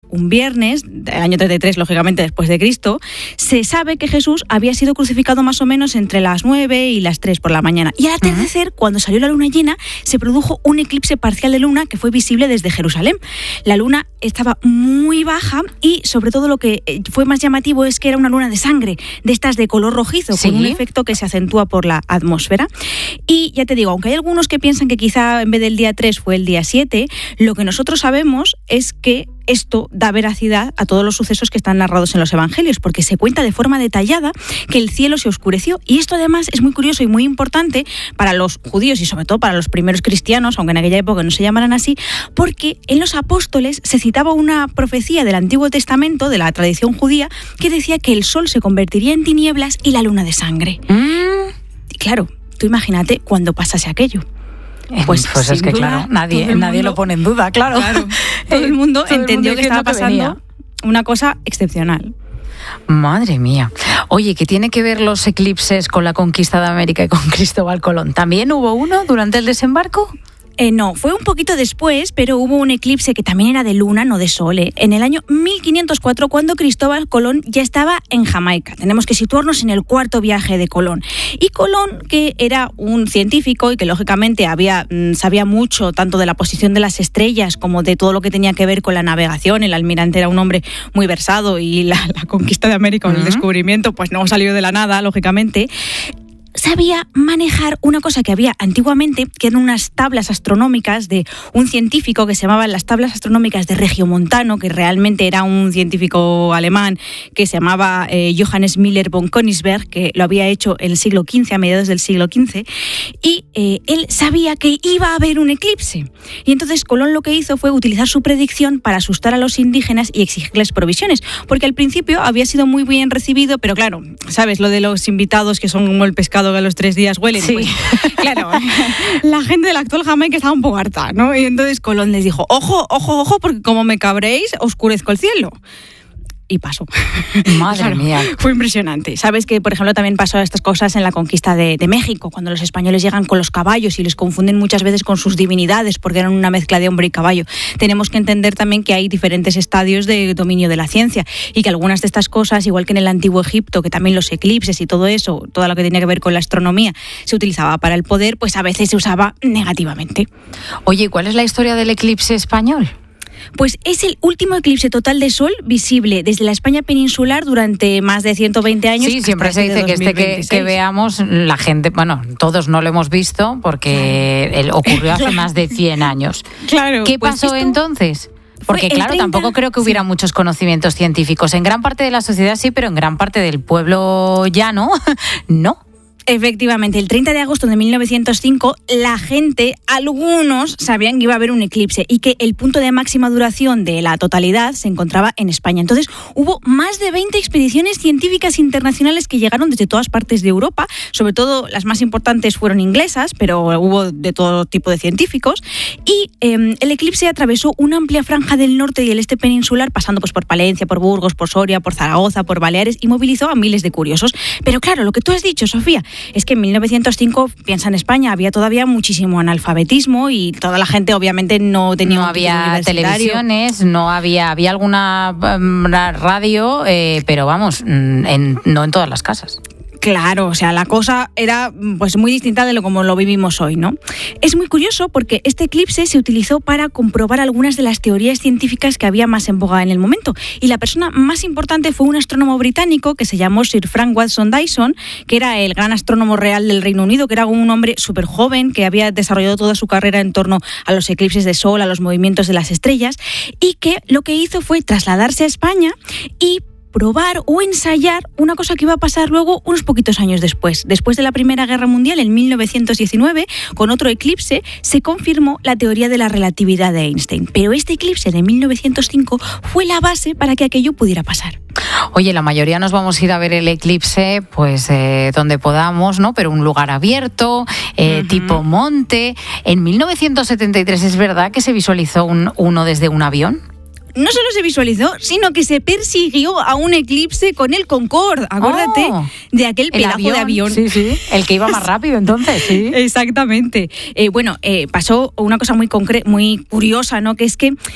un viernes, del año 33, lógicamente después de Cristo, se sabe que Jesús había sido crucificado más o menos entre las 9 y las 3 por la mañana. Y al atardecer, cuando salió la luna llena, se produjo un eclipse parcial de luna que fue visible desde Jerusalén. La luna estaba muy baja y, sobre todo, lo que fue más llamativo es que era una luna de sangre, de estas de color rojizo, con un efecto que se acentúa por la atmósfera. Y ya te digo, aunque hay algunos que piensan que quizá en vez del día 3 fue el día 7, lo que nosotros sabemos es que esto da veracidad a todos los sucesos que están narrados en los evangelios, porque se cuenta de forma detallada que el cielo se oscureció. Y esto además es muy curioso y muy importante para los judíos y sobre todo para los primeros cristianos, aunque en aquella época no se llamaran así, porque en los apóstoles se citaba una profecía del Antiguo Testamento, de la tradición judía, que decía que el sol se convertiría en tinieblas y la luna de sangre. Y claro, tú imagínate cuando pasase aquello. Pues es que claro, nadie lo pone en duda, claro. Todo el mundo entendió que estaba pasando una cosa excepcional. Madre mía. Oye, ¿qué tiene que ver los eclipses con la conquista de América y con Cristóbal Colón? ¿También hubo uno durante el desembarco? No, fue un poquito después, pero hubo un eclipse que también era de luna, no de sol, en el año 1504, cuando Cristóbal Colón ya estaba en Jamaica. Tenemos que situarnos en el cuarto viaje de Colón. Y Colón, que era un científico y que lógicamente sabía mucho tanto de la posición de las estrellas como de todo lo que tenía que ver con la navegación, el almirante era un hombre muy versado y la conquista de América o el descubrimiento pues no salió de la nada, lógicamente. Sabía manejar una cosa que había antiguamente, que eran unas tablas astronómicas de un científico que se llamaban las tablas astronómicas de Regiomontano, que realmente era un científico alemán que se llamaba Johannes Müller von Königsberg, que lo había hecho en el siglo XV, a mediados del siglo XV, y él sabía que iba a haber un eclipse. Y entonces Colón lo que hizo fue utilizar su predicción para asustar a los indígenas y exigirles provisiones, porque al principio había sido muy bien recibido, pero claro, ¿sabes? Lo de los invitados que son como el pescado que a los 3 días huelen. Sí. Pues, claro, la gente de la actual Jamaica estaba un poco harta, ¿no? Y entonces Colón les dijo, ojo, porque como me cabréis, oscurezco el cielo. Y pasó. Madre mía. Fue impresionante. Sabes que, por ejemplo, también pasó estas cosas en la conquista de México, cuando los españoles llegan con los caballos y les confunden muchas veces con sus divinidades, porque eran una mezcla de hombre y caballo. Tenemos que entender también que hay diferentes estadios de dominio de la ciencia y que algunas de estas cosas, igual que en el antiguo Egipto, que también los eclipses y todo eso, todo lo que tenía que ver con la astronomía, se utilizaba para el poder, pues a veces se usaba negativamente. Oye, ¿cuál es la historia del eclipse español? Pues es el último eclipse total de sol visible desde la España peninsular durante más de 120 años. Sí, siempre se dice que que veamos, la gente, bueno, todos no lo hemos visto porque ocurrió hace más de 100 años. Claro. ¿Qué pasó entonces? Porque claro, tampoco creo que hubiera muchos conocimientos científicos. En gran parte de la sociedad sí, pero en gran parte del pueblo llano no. Efectivamente, el 30 de agosto de 1905, la gente, algunos sabían que iba a haber un eclipse y que el punto de máxima duración de la totalidad se encontraba en España. Entonces, hubo más de 20 expediciones científicas internacionales que llegaron desde todas partes de Europa. Sobre todo, las más importantes fueron inglesas, pero hubo de todo tipo de científicos. Y el eclipse atravesó una amplia franja del norte y el este peninsular, pasando pues por Palencia, por Burgos, por Soria, por Zaragoza, por Baleares, y movilizó a miles de curiosos. Pero claro, lo que tú has dicho, Sofía, es que en 1905, piensa en España, había todavía muchísimo analfabetismo y toda la gente obviamente no tenía... No había televisiones, no había alguna radio, pero vamos, no en todas las casas. Claro, o sea, la cosa era pues muy distinta de lo como lo vivimos hoy, ¿no? Es muy curioso porque este eclipse se utilizó para comprobar algunas de las teorías científicas que había más en boga en el momento. Y la persona más importante fue un astrónomo británico que se llamó Sir Frank Watson Dyson, que era el gran astrónomo real del Reino Unido, que era un hombre súper joven, que había desarrollado toda su carrera en torno a los eclipses de sol, a los movimientos de las estrellas, y que lo que hizo fue trasladarse a España y probar o ensayar una cosa que iba a pasar luego unos poquitos años después. Después de la Primera Guerra Mundial, en 1919, con otro eclipse, se confirmó la teoría de la relatividad de Einstein. Pero este eclipse de 1905 fue la base para que aquello pudiera pasar. Oye, la mayoría nos vamos a ir a ver el eclipse, pues donde podamos, ¿no? Pero un lugar abierto, tipo monte. En 1973, ¿es verdad que se visualizó uno desde un avión? No solo se visualizó, sino que se persiguió a un eclipse con el Concorde. Acuérdate de aquel pedazo de avión. Sí, sí. El que iba más rápido entonces, sí. Exactamente. Pasó una cosa muy curiosa, ¿no? Que es que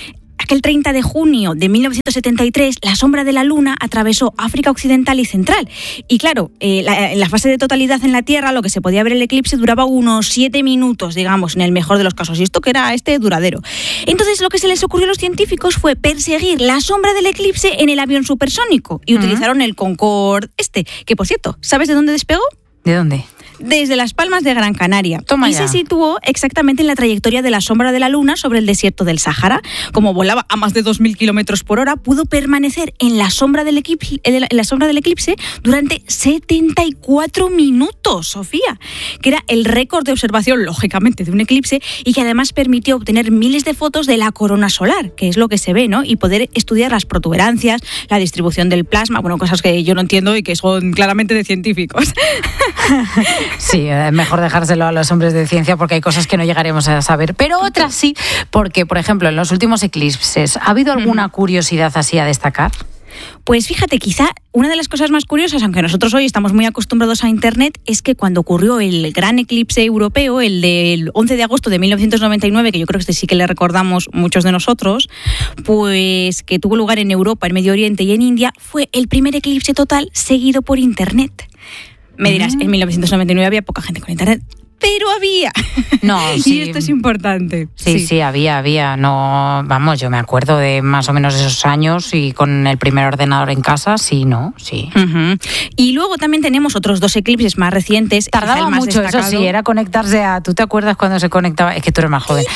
aquel 30 de junio de 1973, la sombra de la Luna atravesó África Occidental y Central. Y claro, en la fase de totalidad en la Tierra, lo que se podía ver el eclipse duraba unos 7 minutos, digamos, en el mejor de los casos. Y esto que era duradero. Entonces, lo que se les ocurrió a los científicos fue perseguir la sombra del eclipse en el avión supersónico. Y utilizaron el Concorde que, por cierto, ¿sabes de dónde despegó? ¿De dónde? Desde Las Palmas de Gran Canaria. Toma y ya. se situó exactamente en la trayectoria de la sombra de la Luna sobre el desierto del Sáhara. Como volaba a más de 2.000 kilómetros por hora, pudo permanecer en la sombra del eclipse durante 74 minutos, Sofía, que era el récord de observación, lógicamente, de un eclipse, y que además permitió obtener miles de fotos de la corona solar, que es lo que se ve, ¿no? Y poder estudiar las protuberancias, la distribución del plasma, bueno, cosas que yo no entiendo y que son claramente de científicos. Sí, es mejor dejárselo a los hombres de ciencia porque hay cosas que no llegaremos a saber, pero otras sí, porque, por ejemplo, en los últimos eclipses, ¿ha habido alguna curiosidad así a destacar? Pues fíjate, quizá una de las cosas más curiosas, aunque nosotros hoy estamos muy acostumbrados a Internet, es que cuando ocurrió el gran eclipse europeo, el del 11 de agosto de 1999, que yo creo que este sí que le recordamos muchos de nosotros, pues que tuvo lugar en Europa, en Medio Oriente y en India, fue el primer eclipse total seguido por Internet. Me dirás, en 1999 había poca gente con Internet, pero había. No, sí. Y esto es importante. Sí, había. No, vamos, yo me acuerdo de más o menos esos años y con el primer ordenador en casa, sí. Uh-huh. Y luego también tenemos otros 2 eclipses más recientes. Tardaba mucho, destacado. Eso sí, era conectarse a... ¿Tú te acuerdas cuando se conectaba? Es que tú eres más joven.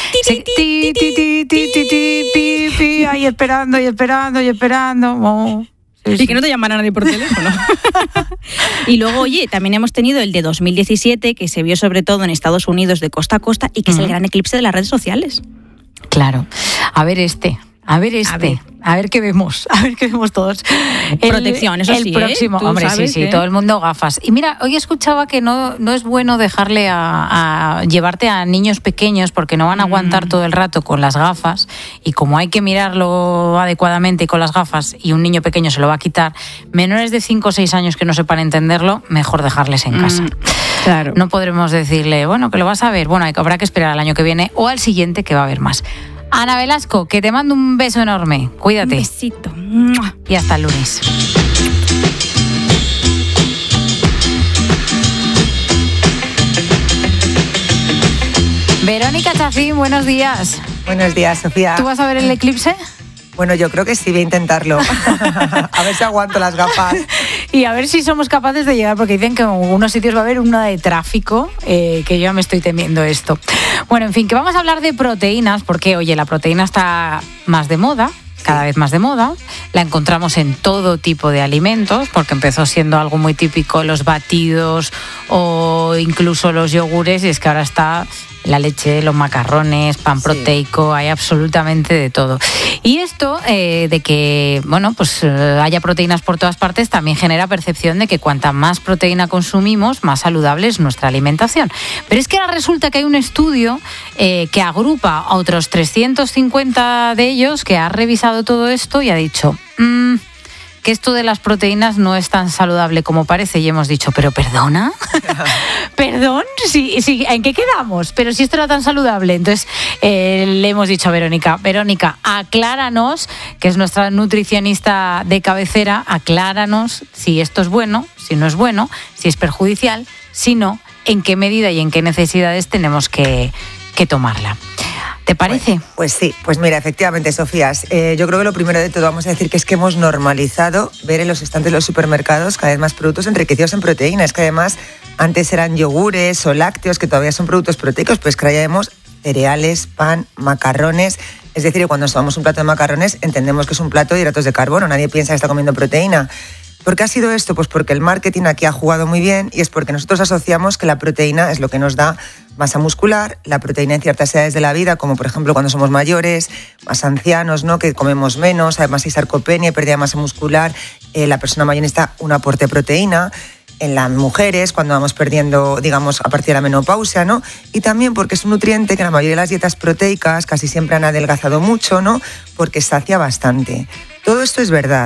Ahí esperando. Oh. Y que no te llamara nadie por teléfono. Y luego, oye, también hemos tenido el de 2017, que se vio sobre todo en Estados Unidos de costa a costa y que es el gran eclipse de las redes sociales. Claro. A ver qué vemos todos. Protección, eso sí. El próximo, hombre, sí, todo el mundo gafas. Y mira, hoy escuchaba que no es bueno dejarle a llevarte a niños pequeños porque no van a aguantar todo el rato con las gafas, y como hay que mirarlo adecuadamente con las gafas y un niño pequeño se lo va a quitar, menores de 5 o 6 años que no sepan entenderlo, mejor dejarles en casa. Claro. No podremos decirle, bueno, que lo vas a ver, bueno, habrá que esperar al año que viene o al siguiente que va a haber más. Ana Velasco, que te mando un beso enorme. Cuídate. Un besito. Y hasta el lunes. Verónica Chacín, buenos días. Buenos días, Sofía. ¿Tú vas a ver el eclipse? Bueno, yo creo que sí, voy a intentarlo. A ver si aguanto las gafas. Y a ver si somos capaces de llegar, porque dicen que en algunos sitios va a haber una de tráfico, que yo ya me estoy temiendo esto. Bueno, en fin, que vamos a hablar de proteínas, porque, oye, la proteína está más de moda, cada vez más de moda. La encontramos en todo tipo de alimentos, porque empezó siendo algo muy típico los batidos o incluso los yogures, y es que ahora está la leche, los macarrones, pan proteico, hay absolutamente de todo. Y esto de que, bueno, pues haya proteínas por todas partes también genera percepción de que cuanta más proteína consumimos, más saludable es nuestra alimentación. Pero es que ahora resulta que hay un estudio que agrupa a otros 350 de ellos, que ha revisado todo esto y ha dicho... que esto de las proteínas no es tan saludable como parece, y hemos dicho, ¿pero perdona? ¿Perdón? Sí, ¿en qué quedamos? Pero si esto era tan saludable. Entonces le hemos dicho a Verónica, acláranos, que es nuestra nutricionista de cabecera, acláranos si esto es bueno, si no es bueno, si es perjudicial, si no, en qué medida y en qué necesidades tenemos que tomarla. ¿Te parece? Pues sí, pues mira, efectivamente, Sofía, yo creo que lo primero de todo vamos a decir que es que hemos normalizado ver en los estantes de los supermercados cada vez más productos enriquecidos en proteínas, que además antes eran yogures o lácteos, que todavía son productos proteicos, pues que ahora ya vemos cereales, pan, macarrones. Es decir, cuando nos tomamos un plato de macarrones entendemos que es un plato de hidratos de carbono, nadie piensa que está comiendo proteína. ¿Por qué ha sido esto? Pues porque el marketing aquí ha jugado muy bien, y es porque nosotros asociamos que la proteína es lo que nos da masa muscular, la proteína en ciertas edades de la vida, como por ejemplo cuando somos mayores, más ancianos, ¿no?, que comemos menos, además hay sarcopenia y pérdida de masa muscular, la persona mayor necesita un aporte de proteína. En las mujeres, cuando vamos perdiendo, digamos, a partir de la menopausia, ¿no? Y también porque es un nutriente que en la mayoría de las dietas proteicas casi siempre han adelgazado mucho, ¿no?, porque sacia bastante. Todo esto es verdad.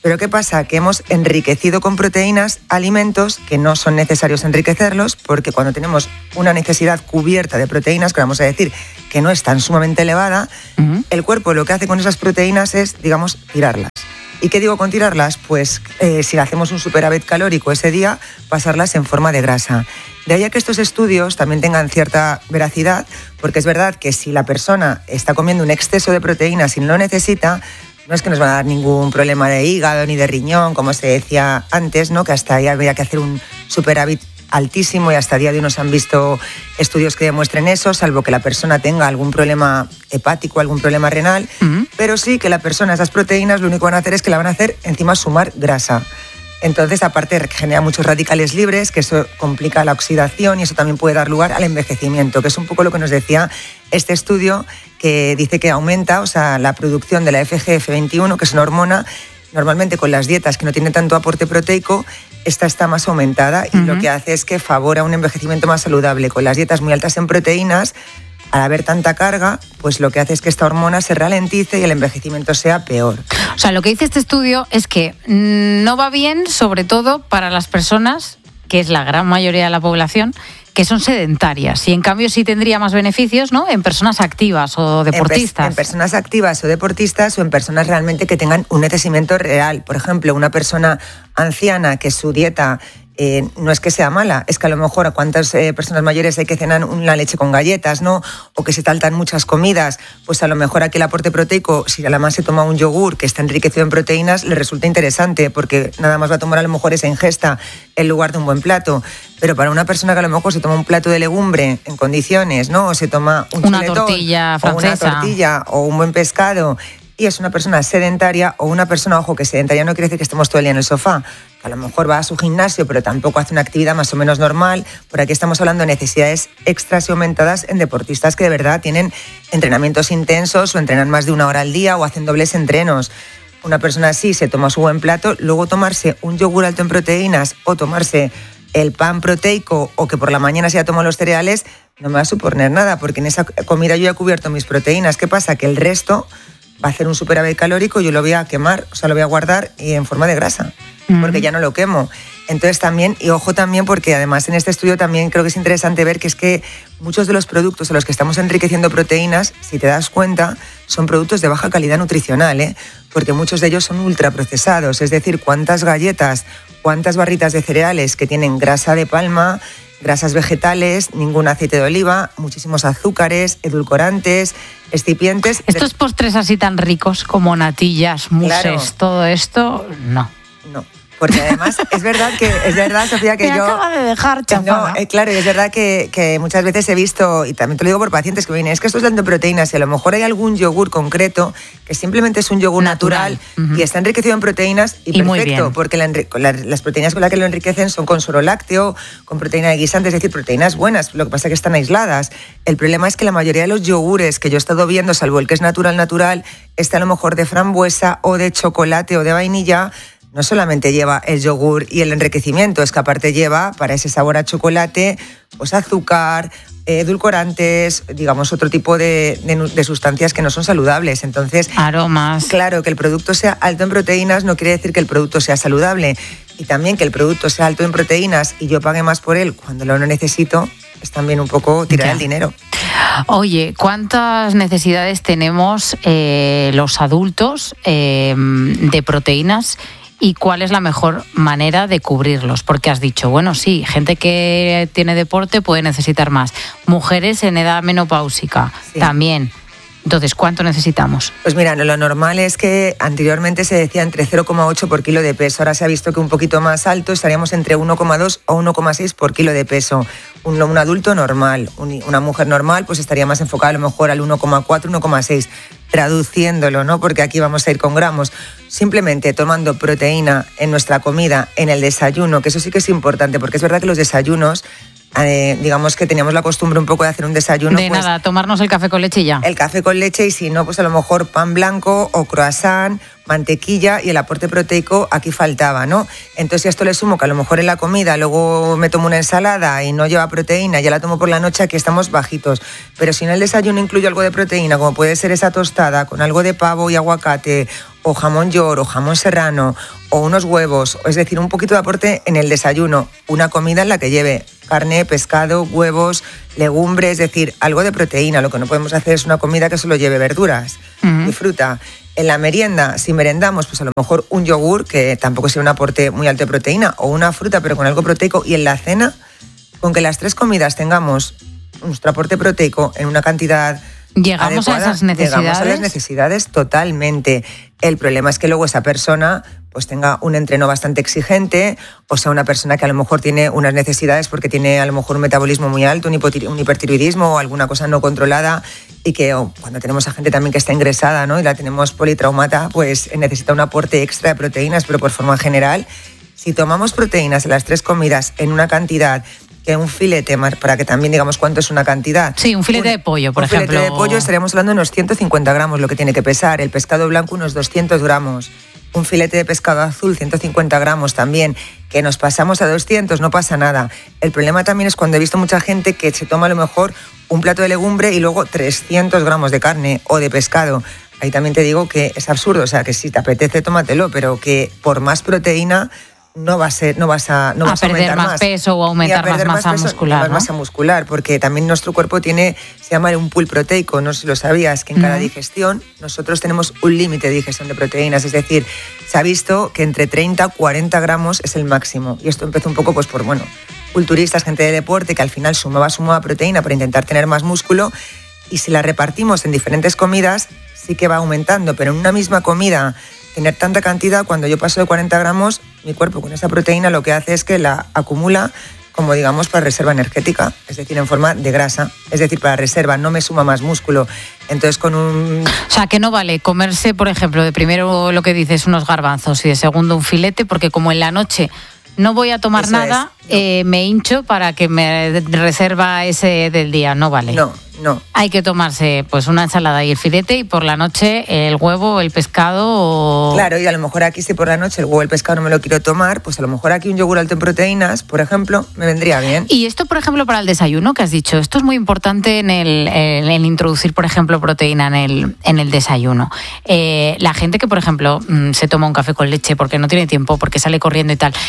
Pero ¿qué pasa? Que hemos enriquecido con proteínas alimentos que no son necesarios enriquecerlos, porque cuando tenemos una necesidad cubierta de proteínas, que vamos a decir que no es tan sumamente elevada, el cuerpo lo que hace con esas proteínas es, digamos, tirarlas. ¿Y qué digo con tirarlas? Pues si hacemos un superávit calórico ese día, pasarlas en forma de grasa. De ahí a que estos estudios también tengan cierta veracidad, porque es verdad que si la persona está comiendo un exceso de proteínas y no lo necesita, no es que nos va a dar ningún problema de hígado ni de riñón, como se decía antes, ¿no? Que hasta ahí habría que hacer un superávit altísimo y hasta el día de hoy no se han visto estudios que demuestren eso, salvo que la persona tenga algún problema hepático, algún problema renal, pero sí que la persona, esas proteínas, lo único que van a hacer es que la van a hacer encima sumar grasa. Entonces, aparte, genera muchos radicales libres, que eso complica la oxidación y eso también puede dar lugar al envejecimiento, que es un poco lo que nos decía este estudio, que dice que aumenta, o sea, la producción de la FGF21, que es una hormona. Normalmente con las dietas que no tienen tanto aporte proteico, esta está más aumentada y lo que hace es que favorece un envejecimiento más saludable. Con las dietas muy altas en proteínas, al haber tanta carga, pues lo que hace es que esta hormona se ralentice y el envejecimiento sea peor. O sea, lo que dice este estudio es que no va bien, sobre todo para las personas, que es la gran mayoría de la población, que son sedentarias, y en cambio sí tendría más beneficios, ¿no?, en personas activas o deportistas. En personas activas o deportistas, o en personas realmente que tengan un necesitamiento real. Por ejemplo, una persona anciana que su dieta no es que sea mala, es que a lo mejor a cuántas personas mayores hay que cenar una leche con galletas, ¿no? O que se saltan muchas comidas, pues a lo mejor aquí el aporte proteico, si además se toma un yogur que está enriquecido en proteínas, le resulta interesante, porque nada más va a tomar a lo mejor esa ingesta en lugar de un buen plato. Pero para una persona que a lo mejor se toma un plato de legumbre en condiciones, ¿no? O se toma una tortilla francesa, o una tortilla o un buen pescado, y es una persona sedentaria, o una persona, ojo, que sedentaria no quiere decir que estemos todo el día en el sofá, que a lo mejor va a su gimnasio pero tampoco hace una actividad más o menos normal. Por aquí estamos hablando de necesidades extras y aumentadas en deportistas que de verdad tienen entrenamientos intensos o entrenan más de 1 hora al día o hacen dobles entrenos. Una persona así se toma su buen plato, luego tomarse un yogur alto en proteínas o tomarse el pan proteico, o que por la mañana se ya tomo los cereales, no me va a suponer nada, porque en esa comida yo ya he cubierto mis proteínas. ¿Qué pasa? Que el resto va a hacer un superávit calórico y yo lo voy a quemar, o sea, lo voy a guardar y en forma de grasa, porque ya no lo quemo. Entonces también, y ojo también, porque además en este estudio también creo que es interesante ver que es que muchos de los productos a los que estamos enriqueciendo proteínas, si te das cuenta, son productos de baja calidad nutricional, porque muchos de ellos son ultraprocesados, es decir, cuántas galletas, cuántas barritas de cereales que tienen grasa de palma, grasas vegetales, ningún aceite de oliva, muchísimos azúcares, edulcorantes, excipientes. Estos postres así tan ricos como natillas, mousses, claro, todo esto, no. No. Porque además es verdad, Sofía, que me yo... acaba de dejar chafada. No, claro, y es verdad que muchas veces he visto, y también te lo digo por pacientes que vienen, es que esto es dando proteínas y a lo mejor hay algún yogur concreto que simplemente es un yogur natural y está enriquecido en proteínas y perfecto, porque las proteínas con las que lo enriquecen son con suero lácteo, con proteína de guisante, es decir, proteínas buenas, lo que pasa es que están aisladas. El problema es que la mayoría de los yogures que yo he estado viendo, salvo el que es natural, está a lo mejor de frambuesa o de chocolate o de vainilla. No solamente lleva el yogur y el enriquecimiento, es que aparte lleva, para ese sabor a chocolate, pues azúcar, edulcorantes, digamos, otro tipo de sustancias que no son saludables. Entonces, aromas. Claro, que el producto sea alto en proteínas no quiere decir que el producto sea saludable. Y también que el producto sea alto en proteínas y yo pague más por él cuando lo necesito, es también un poco tirar el dinero. Oye, ¿cuántas necesidades tenemos los adultos de proteínas? ¿Y cuál es la mejor manera de cubrirlos? Porque has dicho, bueno, sí, gente que tiene deporte puede necesitar más. Mujeres en edad menopáusica también. Entonces, ¿cuánto necesitamos? Pues mira, lo normal es que anteriormente se decía entre 0,8 por kilo de peso. Ahora se ha visto que un poquito más alto estaríamos entre 1,2 o 1,6 por kilo de peso. Un adulto normal, una mujer normal, pues estaría más enfocada a lo mejor al 1,4, 1,6. Traduciéndolo, ¿no? Porque aquí vamos a ir con gramos. Simplemente tomando proteína en nuestra comida, en el desayuno, que eso sí que es importante, porque es verdad que los desayunos, digamos que teníamos la costumbre un poco de hacer un desayuno. De nada, tomarnos el café con leche y ya. El café con leche y si no, pues a lo mejor pan blanco o croissant, mantequilla, y el aporte proteico aquí faltaba, ¿no? Entonces a esto le sumo que a lo mejor en la comida luego me tomo una ensalada y no lleva proteína, ya la tomo por la noche, aquí estamos bajitos. Pero si en el desayuno incluyo algo de proteína, como puede ser esa tostada con algo de pavo y aguacate, o jamón york o jamón serrano o unos huevos, es decir, un poquito de aporte en el desayuno, una comida en la que lleve carne, pescado, huevos, legumbres, es decir, algo de proteína. Lo que no podemos hacer es una comida que solo lleve verduras y fruta. En la merienda, si merendamos, pues a lo mejor un yogur, que tampoco sea un aporte muy alto de proteína, o una fruta, pero con algo proteico. Y en la cena, con que las 3 comidas tengamos nuestro aporte proteico en una cantidad ¿Llegamos adecuada, a esas necesidades? Llegamos a las necesidades totalmente. El problema es que luego esa persona pues tenga un entreno bastante exigente, o sea, una persona que a lo mejor tiene unas necesidades porque tiene a lo mejor un metabolismo muy alto, un hipertiroidismo o alguna cosa no controlada, y que cuando tenemos a gente también que está ingresada, ¿no?, y la tenemos politraumata, pues necesita un aporte extra de proteínas, pero por forma general, si tomamos proteínas en las 3 comidas en una cantidad que un filete, para que también digamos cuánto es una cantidad. Sí, un filete de pollo, por ejemplo. Un filete de pollo estaríamos hablando de unos 150 gramos, lo que tiene que pesar. El pescado blanco unos 200 gramos. Un filete de pescado azul, 150 gramos también. Que nos pasamos a 200, no pasa nada. El problema también es cuando he visto mucha gente que se toma a lo mejor un plato de legumbre y luego 300 gramos de carne o de pescado. Ahí también te digo que es absurdo, o sea, que si te apetece, tómatelo, pero que por más proteína no vas a perder más peso o aumentar más masa muscular, más ¿no? masa muscular, porque también nuestro cuerpo se llama un pool proteico, no sé si lo sabías, que en cada digestión nosotros tenemos un límite de digestión de proteínas, es decir, se ha visto que entre 30 y 40 gramos es el máximo, y esto empezó un poco pues por, culturistas, gente de deporte, que al final sumaba proteína para intentar tener más músculo, y si la repartimos en diferentes comidas, sí que va aumentando, pero en una misma comida tener tanta cantidad, cuando yo paso de 40 gramos, mi cuerpo con esa proteína lo que hace es que la acumula como digamos para reserva energética, es decir, en forma de grasa, es decir, para reserva, no me suma más músculo. Entonces con un... O sea, que no vale comerse, por ejemplo, de primero lo que dices, unos garbanzos y de segundo un filete, porque como en la noche no voy a tomar nada, me hincho para que me reserva ese del día, no vale. No. Hay que tomarse pues una ensalada y el filete, y por la noche el huevo, el pescado o... Claro, y a lo mejor aquí si por la noche el huevo, el pescado no me lo quiero tomar, pues a lo mejor aquí un yogur alto en proteínas, por ejemplo, me vendría bien. Y esto, por ejemplo, para el desayuno que has dicho, esto es muy importante en el introducir, por ejemplo, proteína en el desayuno. La gente que, por ejemplo, se toma un café con leche porque no tiene tiempo, porque sale corriendo y tal,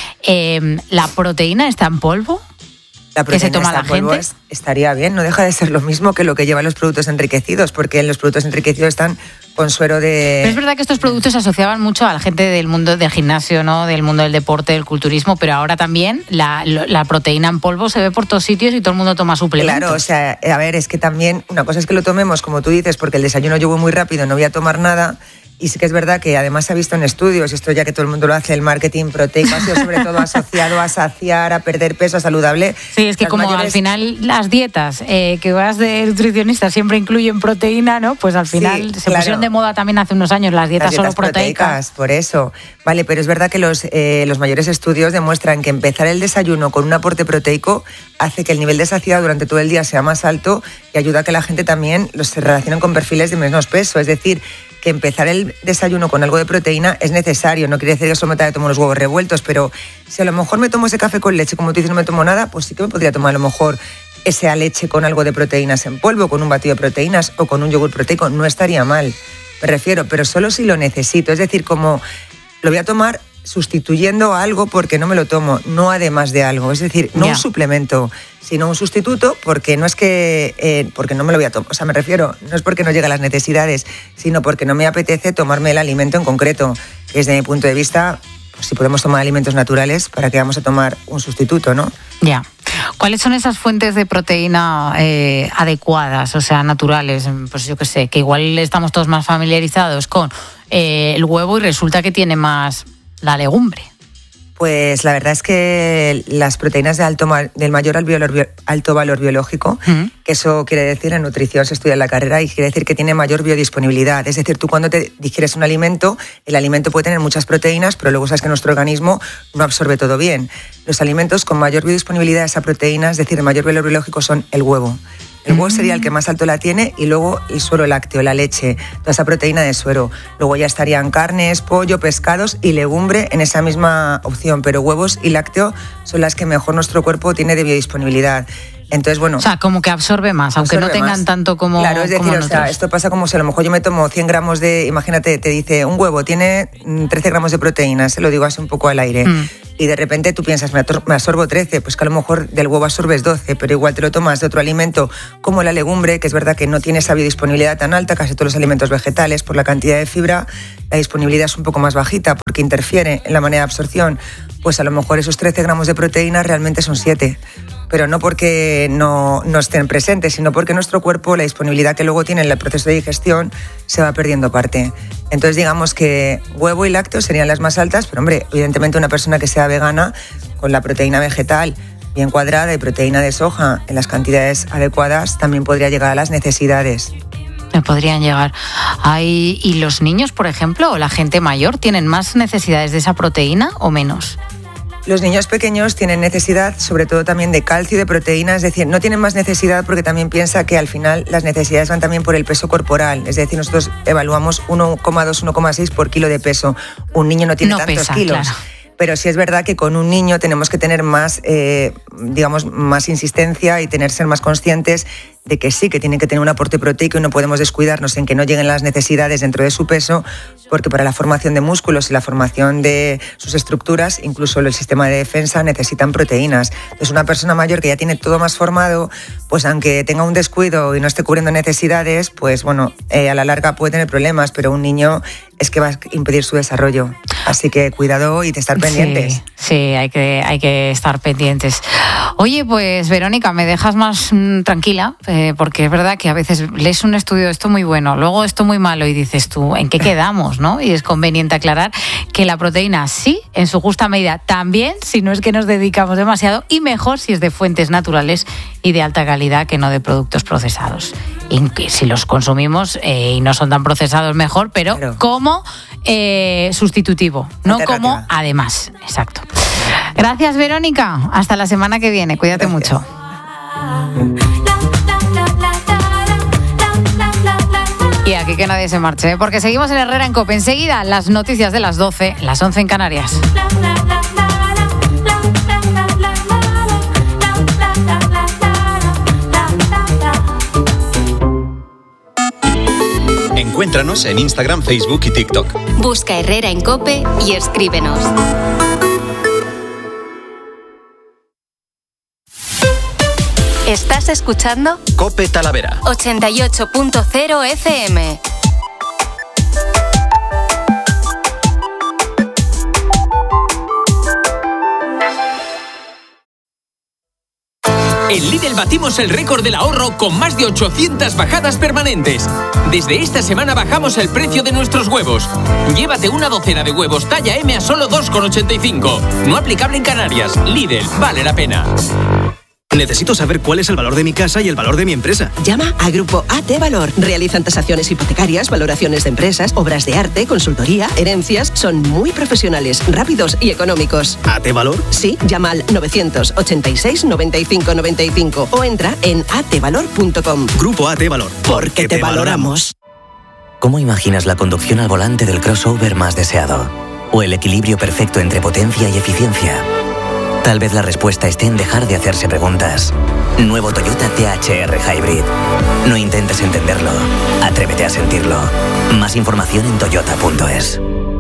¿la proteína está en polvo? La proteína que se toma la gente estaría bien, no deja de ser lo mismo que lo que llevan los productos enriquecidos, porque en los productos enriquecidos están con suero de... Pero es verdad que estos productos se asociaban mucho a la gente del mundo del gimnasio, ¿no?, del mundo del deporte, del culturismo, pero ahora también la proteína en polvo se ve por todos sitios y todo el mundo toma suplementos. Claro, o sea, a ver, es que también una cosa es que lo tomemos, como tú dices, porque el desayuno yo voy muy rápido, no voy a tomar nada. Y sí que es verdad que además se ha visto en estudios, y esto ya que todo el mundo lo hace, el marketing proteico ha sido sobre todo asociado a saciar, a perder peso, saludable. Sí, es que como al final las dietas que vas de nutricionista siempre incluyen proteína, ¿no? Pues al final se pusieron de moda también hace unos años las dietas solo proteicas. Por eso. Vale, pero es verdad que los mayores estudios demuestran que empezar el desayuno con un aporte proteico hace que el nivel de saciedad durante todo el día sea más alto y ayuda a que la gente también se relacione con perfiles de menos peso. Es decir, que empezar el desayuno con algo de proteína es necesario. No quiere decir que solo me tomo los huevos revueltos, pero si a lo mejor me tomo ese café con leche, como tú dices, no me tomo nada, pues sí que me podría tomar a lo mejor esa leche con algo de proteínas en polvo, con un batido de proteínas o con un yogur proteico. No estaría mal, me refiero, pero solo si lo necesito. Es decir, como lo voy a tomar sustituyendo a algo porque no me lo tomo, no además de algo. Es decir, no un suplemento, sino un sustituto, porque no es que porque no me lo voy a tomar. O sea, me refiero, no es porque no llega a las necesidades, sino porque no me apetece tomarme el alimento en concreto. Que desde mi punto de vista, pues si podemos tomar alimentos naturales, ¿para qué vamos a tomar un sustituto, no? Ya. ¿Cuáles son esas fuentes de proteína adecuadas, o sea, naturales? Pues yo qué sé, que igual estamos todos más familiarizados con el huevo y resulta que tiene más la legumbre. Pues la verdad es que las proteínas del mayor alto valor biológico, que eso quiere decir, en nutrición se estudia en la carrera y quiere decir que tiene mayor biodisponibilidad. Es decir, tú cuando te digieres un alimento, el alimento puede tener muchas proteínas, pero luego sabes que nuestro organismo no absorbe todo bien. Los alimentos con mayor biodisponibilidad de esa proteína, es decir, el mayor valor biológico, son el huevo. El huevo sería el que más alto la tiene, y luego el suero lácteo, la leche, toda esa proteína de suero. Luego ya estarían carnes, pollo, pescados y legumbre en esa misma opción, pero huevos y lácteo son las que mejor nuestro cuerpo tiene de biodisponibilidad. Entonces, bueno... O sea, como que absorbe más, aunque no tengan más. Tanto como... Claro, es decir, como o sea, esto pasa como si a lo mejor yo me tomo 100 gramos de... Imagínate, te dice, un huevo tiene 13 gramos de proteínas, se lo digo así un poco al aire, y de repente tú piensas, me absorbo 13, pues que a lo mejor del huevo absorbes 12, pero igual te lo tomas de otro alimento como la legumbre, que es verdad que no tiene esa biodisponibilidad tan alta, casi todos los alimentos vegetales, por la cantidad de fibra, la disponibilidad es un poco más bajita porque interfiere en la manera de absorción, pues a lo mejor esos 13 gramos de proteína realmente son 7, pero no porque no estén presentes, sino porque nuestro cuerpo, la disponibilidad que luego tiene en el proceso de digestión, se va perdiendo parte. Entonces digamos que huevo y lácteos serían las más altas, pero hombre, evidentemente una persona que sea vegana, con la proteína vegetal bien cuadrada y proteína de soja en las cantidades adecuadas, también podría llegar a las necesidades. Podrían llegar. ¿Y los niños, por ejemplo, o la gente mayor, tienen más necesidades de esa proteína o menos? Los niños pequeños tienen necesidad sobre todo también de calcio y de proteína, es decir, no tienen más necesidad porque también piensa que al final las necesidades van también por el peso corporal, es decir, nosotros evaluamos 1,2, 1,6 por kilo de peso. Un niño no tiene tantos kilos. Claro. Pero sí es verdad que con un niño tenemos que tener más, más insistencia y ser más conscientes de que sí, que tienen que tener un aporte proteico y no podemos descuidarnos en que no lleguen las necesidades dentro de su peso, porque para la formación de músculos y la formación de sus estructuras, incluso el sistema de defensa, necesitan proteínas. Entonces, una persona mayor que ya tiene todo más formado, pues aunque tenga un descuido y no esté cubriendo necesidades, pues bueno, a la larga puede tener problemas, pero un niño es que va a impedir su desarrollo. Así que cuidado y de estar pendientes. Sí, hay que estar pendientes. Oye, pues Verónica, me dejas más tranquila, porque es verdad que a veces lees un estudio, esto muy bueno, luego esto muy malo, y dices tú, ¿en qué quedamos, no? Y es conveniente aclarar que la proteína sí, en su justa medida también, si no es que nos dedicamos demasiado, y mejor si es de fuentes naturales y de alta calidad que no de productos procesados. Y si los consumimos y no son tan procesados, mejor, pero claro, como sustitutivo, no como además. Exacto. Gracias, Verónica. Hasta la semana que viene. Cuídate mucho. Y aquí que nadie se marche, porque seguimos en Herrera en COPE. Enseguida, las noticias de las 12, las 11 en Canarias. Encuéntranos en Instagram, Facebook y TikTok. Busca Herrera en COPE y escríbenos. ¿Estás escuchando? COPE Talavera 88.0 FM. En Lidl batimos el récord del ahorro con más de 800 bajadas permanentes. Desde esta semana bajamos el precio de nuestros huevos. Llévate una docena de huevos talla M a solo 2,85. No aplicable en Canarias. Lidl, vale la pena. Necesito saber cuál es el valor de mi casa y el valor de mi empresa. Llama a Grupo AT Valor. Realizan tasaciones hipotecarias, valoraciones de empresas, obras de arte, consultoría, herencias. Son muy profesionales, rápidos y económicos. ¿AT Valor? Sí, llama al 986 95 95 o entra en atvalor.com. Grupo AT Valor. Porque te valoramos. ¿Cómo imaginas la conducción al volante del crossover más deseado? ¿O el equilibrio perfecto entre potencia y eficiencia? Tal vez la respuesta esté en dejar de hacerse preguntas. Nuevo Toyota THR Hybrid. No intentes entenderlo. Atrévete a sentirlo. Más información en toyota.es.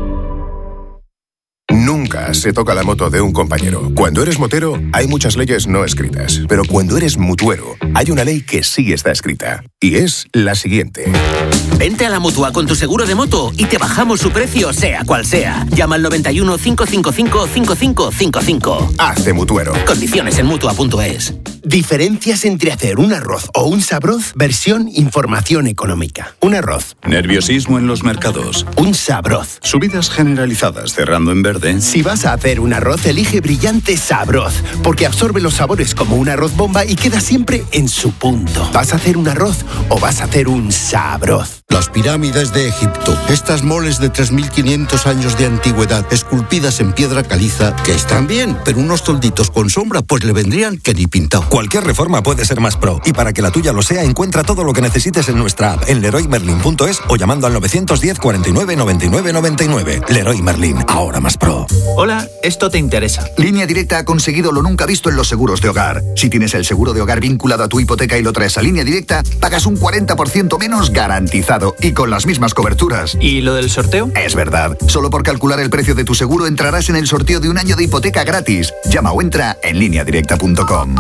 Nunca se toca la moto de un compañero. Cuando eres motero, hay muchas leyes no escritas. Pero cuando eres mutuero, hay una ley que sí está escrita. Y es la siguiente. Vente a la Mutua con tu seguro de moto y te bajamos su precio, sea cual sea. Llama al 91 555 5555. Hazte mutuero. Condiciones en Mutua.es. Diferencias entre hacer un arroz o un sabroz, versión información económica. Un arroz. Nerviosismo en los mercados. Un sabroz. Subidas generalizadas cerrando en verde. Si vas a hacer un arroz, elige Brillante Sabroz, porque absorbe los sabores como un arroz bomba y queda siempre en su punto. ¿Vas a hacer un arroz o vas a hacer un sabroz? Las pirámides de Egipto. Estas moles de 3.500 años de antigüedad, esculpidas en piedra caliza, que están bien, pero unos tolditos con sombra, pues le vendrían que ni pintado. Cualquier reforma puede ser más pro. Y para que la tuya lo sea, encuentra todo lo que necesites en nuestra app, en leroymerlin.es o llamando al 910 49 99 99. Leroy Merlin, ahora más pro. Hola, esto te interesa. Línea Directa ha conseguido lo nunca visto en los seguros de hogar. Si tienes el seguro de hogar vinculado a tu hipoteca y lo traes a Línea Directa, pagas un 40% menos garantizado y con las mismas coberturas. ¿Y lo del sorteo? Es verdad. Solo por calcular el precio de tu seguro entrarás en el sorteo de un año de hipoteca gratis. Llama o entra en lineadirecta.com.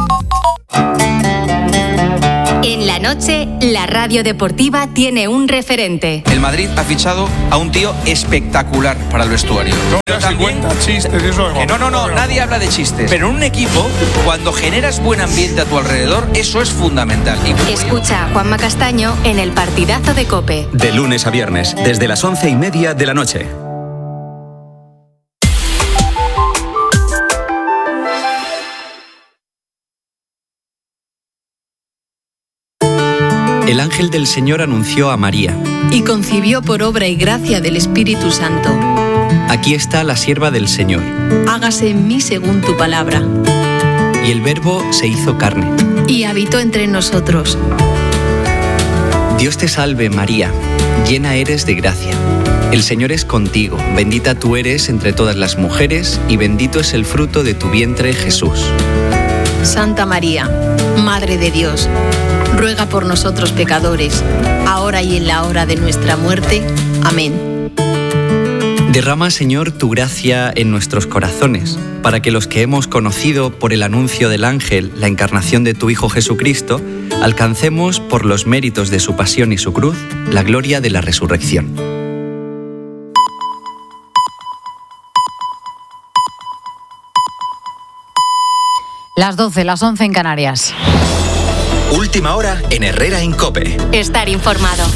En la noche, la radio deportiva tiene un referente. El Madrid ha fichado a un tío espectacular para el vestuario. No, también, chistes, eso es no, nadie habla de chistes. Pero en un equipo, cuando generas buen ambiente a tu alrededor, eso es fundamental. Escucha a Juanma Castaño en el partidazo de COPE. De lunes a viernes, desde las 11:30 de la noche. El ángel del Señor anunció a María. Y concibió por obra y gracia del Espíritu Santo. Aquí está la sierva del Señor. Hágase en mí según tu palabra. Y el Verbo se hizo carne. Y habitó entre nosotros. Dios te salve, María, llena eres de gracia. El Señor es contigo, bendita tú eres entre todas las mujeres, y bendito es el fruto de tu vientre, Jesús. Santa María, Madre de Dios, ruega por nosotros pecadores, ahora y en la hora de nuestra muerte. Amén. Derrama, Señor, tu gracia en nuestros corazones, para que los que hemos conocido por el anuncio del ángel la encarnación de tu Hijo Jesucristo, alcancemos, por los méritos de su pasión y su cruz, la gloria de la resurrección. Las 12, las 11 en Canarias. Última hora en Herrera en COPE. Estar informado.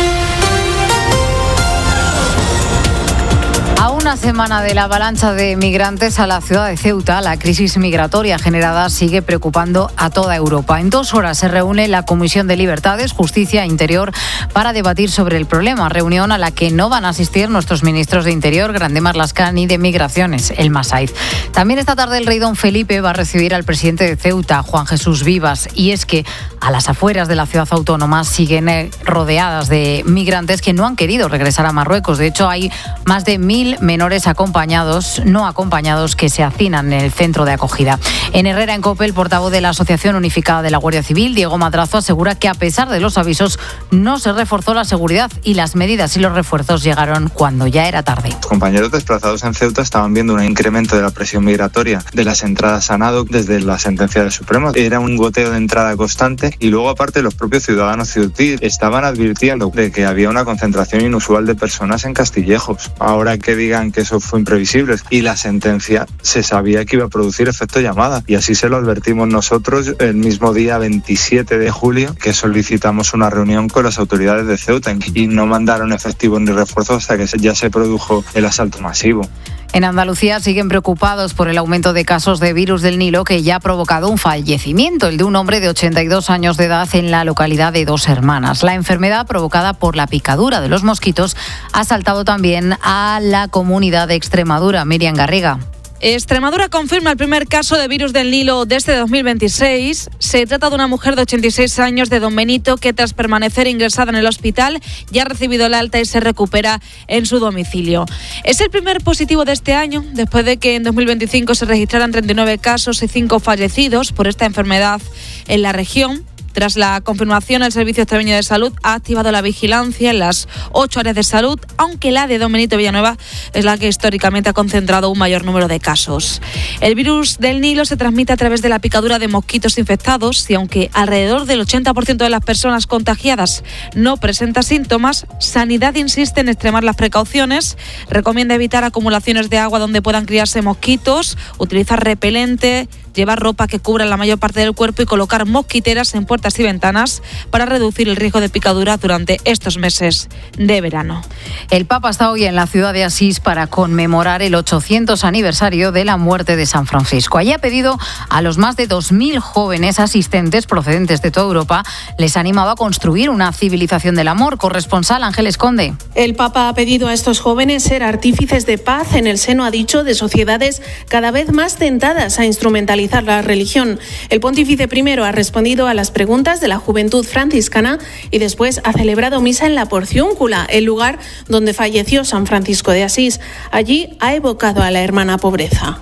A una semana de la avalancha de migrantes a la ciudad de Ceuta, la crisis migratoria generada sigue preocupando a toda Europa. En 2 horas se reúne la Comisión de Libertades, Justicia e Interior para debatir sobre el problema. Reunión a la que no van a asistir nuestros ministros de Interior, Grande Marlaska, ni de Migraciones, el Masaiz. También esta tarde el rey don Felipe va a recibir al presidente de Ceuta, Juan Jesús Vivas. Y es que a las afueras de la ciudad autónoma siguen rodeadas de migrantes que no han querido regresar a Marruecos. De hecho, hay más de 1.000 menores no acompañados que se hacinan en el centro de acogida. En Herrera en COPE, el portavoz de la Asociación Unificada de la Guardia Civil, Diego Madrazo, asegura que a pesar de los avisos no se reforzó la seguridad y las medidas y los refuerzos llegaron cuando ya era tarde. Los compañeros desplazados en Ceuta estaban viendo un incremento de la presión migratoria de las entradas a Nado desde la sentencia del Supremo. Era un goteo de entrada constante y luego aparte los propios ciudadanos ceutí estaban advirtiendo de que había una concentración inusual de personas en Castillejos. Ahora que digan que eso fue imprevisible y la sentencia se sabía que iba a producir efecto llamada y así se lo advertimos nosotros el mismo día 27 de julio que solicitamos una reunión con las autoridades de Ceuta y no mandaron efectivos ni refuerzos hasta que ya se produjo el asalto masivo. En Andalucía siguen preocupados por el aumento de casos de virus del Nilo que ya ha provocado un fallecimiento, el de un hombre de 82 años de edad en la localidad de Dos Hermanas. La enfermedad provocada por la picadura de los mosquitos ha saltado también a la comunidad de Extremadura. Miriam Garriga. Extremadura confirma el primer caso de virus del Nilo desde 2026. Se trata de una mujer de 86 años de Don Benito que tras permanecer ingresada en el hospital ya ha recibido el alta y se recupera en su domicilio. Es el primer positivo de este año, después de que en 2025 se registraran 39 casos y 5 fallecidos por esta enfermedad en la región. Tras la confirmación, el Servicio Extremeño de Salud ha activado la vigilancia en las 8 áreas de salud, aunque la de Don Benito Villanueva es la que históricamente ha concentrado un mayor número de casos. El virus del Nilo se transmite a través de la picadura de mosquitos infectados y aunque alrededor del 80% de las personas contagiadas no presenta síntomas, Sanidad insiste en extremar las precauciones, recomienda evitar acumulaciones de agua donde puedan criarse mosquitos, utilizar repelente, llevar ropa que cubra la mayor parte del cuerpo y colocar mosquiteras en puertas y ventanas para reducir el riesgo de picadura durante estos meses de verano. El Papa está hoy en la ciudad de Asís para conmemorar el 800 aniversario de la muerte de San Francisco. Allí ha pedido a los más de 2.000 jóvenes asistentes procedentes de toda Europa, les ha animado a construir una civilización del amor. Corresponsal Ángeles Conde. El Papa ha pedido a estos jóvenes ser artífices de paz en el seno, ha dicho, de sociedades cada vez más tentadas a instrumentalizar la religión. El pontífice primero ha respondido a las preguntas de la juventud franciscana y después ha celebrado misa en la Porciúncula, el lugar donde falleció San Francisco de Asís. Allí ha evocado a la hermana pobreza.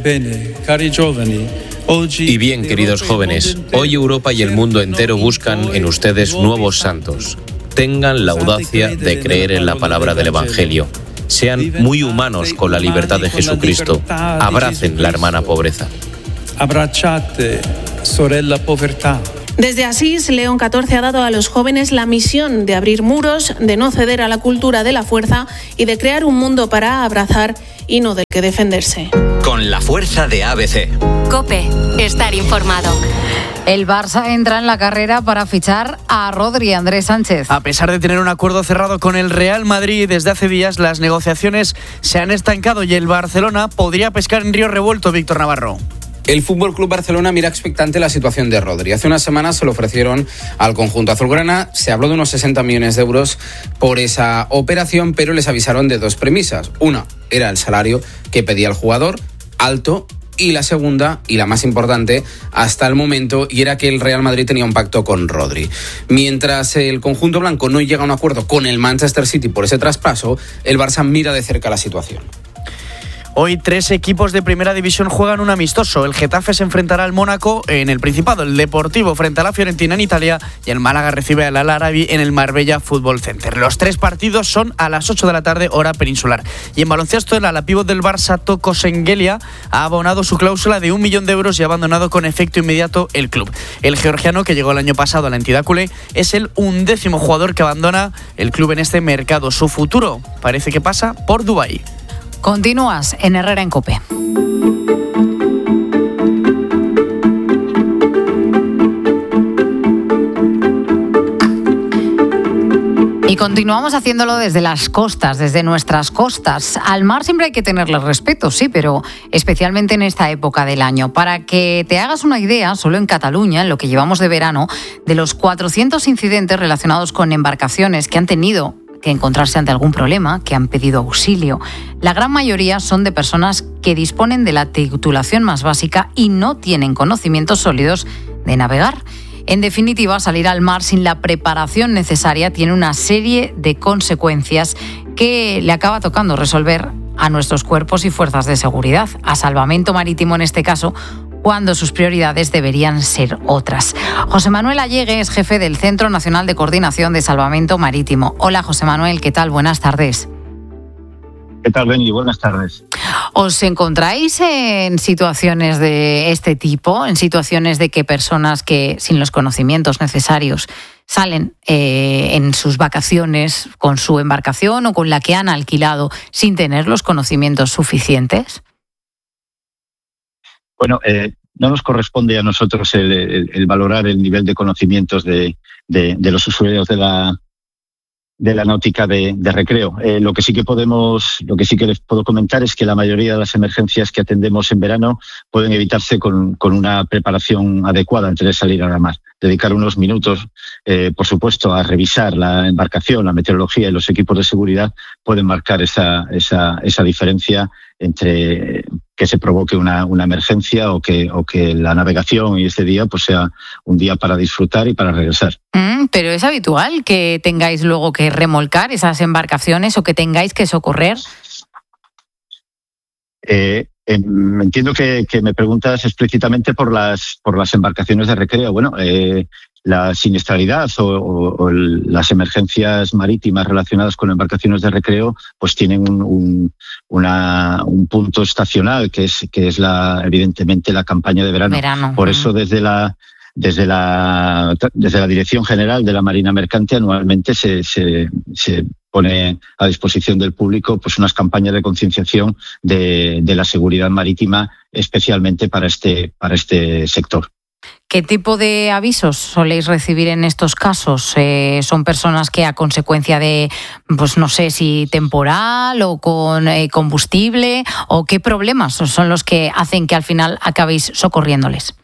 Y bien, queridos jóvenes, hoy Europa y el mundo entero buscan en ustedes nuevos santos. Tengan la audacia de creer en la palabra del Evangelio. Sean muy humanos con la libertad de Jesucristo. Abracen la hermana pobreza. Abbracciate, sorella povertà. Desde Asís, León XIV ha dado a los jóvenes la misión de abrir muros, de no ceder a la cultura de la fuerza y de crear un mundo para abrazar y no del que defenderse. Con la fuerza de ABC. COPE, estar informado. El Barça entra en la carrera para fichar a Rodri. Andrés Sánchez. A pesar de tener un acuerdo cerrado con el Real Madrid desde hace días, las negociaciones se han estancado y el Barcelona podría pescar en río revuelto. Víctor Navarro. El FC Barcelona mira expectante la situación de Rodri. Hace unas semanas se lo ofrecieron al conjunto azulgrana. Se habló de unos 60 millones de euros por esa operación, pero les avisaron de dos premisas. Una era el salario que pedía el jugador, alto, y la segunda, y la más importante hasta el momento, y era que el Real Madrid tenía un pacto con Rodri. Mientras el conjunto blanco no llega a un acuerdo con el Manchester City por ese traspaso, el Barça mira de cerca la situación. Hoy 3 equipos de primera división juegan un amistoso. El Getafe se enfrentará al Mónaco en el Principado, el Deportivo frente a la Fiorentina en Italia y el Málaga recibe al Al-Arabi en el Marbella Football Center. Los 3 partidos son a las 8 de la tarde, hora peninsular. Y en baloncesto, el ala pívot del Barça, Toko Sengelia, ha abonado su cláusula de 1 millón de euros y ha abandonado con efecto inmediato el club. El georgiano, que llegó el año pasado a la entidad culé, es el 11º jugador que abandona el club en este mercado. Su futuro parece que pasa por Dubái. Continúas en Herrera en COPE. Y continuamos haciéndolo desde las costas, desde nuestras costas. Al mar siempre hay que tenerle respeto, sí, pero especialmente en esta época del año. Para que te hagas una idea, solo en Cataluña, en lo que llevamos de verano, de los 400 incidentes relacionados con embarcaciones que han tenido que encontrarse ante algún problema, que han pedido auxilio, la gran mayoría son de personas que disponen de la titulación más básica y no tienen conocimientos sólidos de navegar. En definitiva, salir al mar sin la preparación necesaria tiene una serie de consecuencias que le acaba tocando resolver a nuestros cuerpos y fuerzas de seguridad, a Salvamento Marítimo en este caso, cuando sus prioridades deberían ser otras. José Manuel Allegue es jefe del Centro Nacional de Coordinación de Salvamento Marítimo. Hola, José Manuel, ¿qué tal? Buenas tardes. ¿Qué tal, Beni? Buenas tardes. ¿Os encontráis en situaciones de este tipo, en situaciones de que personas que sin los conocimientos necesarios salen en sus vacaciones con su embarcación o con la que han alquilado sin tener los conocimientos suficientes? Bueno, no nos corresponde a nosotros el valorar el nivel de conocimientos de los usuarios de la náutica de recreo. Lo que sí que les puedo comentar es que la mayoría de las emergencias que atendemos en verano pueden evitarse con una preparación adecuada antes de salir a la mar. Dedicar unos minutos, por supuesto, a revisar la embarcación, la meteorología y los equipos de seguridad pueden marcar esa diferencia entre que se provoque una emergencia o que la navegación y este día pues sea un día para disfrutar y para regresar. Pero es habitual que tengáis luego que remolcar esas embarcaciones o que tengáis que socorrer. Entiendo que me preguntas explícitamente por las embarcaciones de recreo. Bueno, la siniestralidad o las emergencias marítimas relacionadas con embarcaciones de recreo pues tienen un punto estacional que es evidentemente la campaña de verano. Por eso desde la Dirección General de la Marina Mercante anualmente se pone a disposición del público pues unas campañas de concienciación de la seguridad marítima, especialmente para este sector. ¿Qué tipo de avisos soléis recibir en estos casos? ¿Son personas que a consecuencia de, pues no sé, si temporal o con combustible, o qué problemas son los que hacen que al final acabéis socorriéndoles?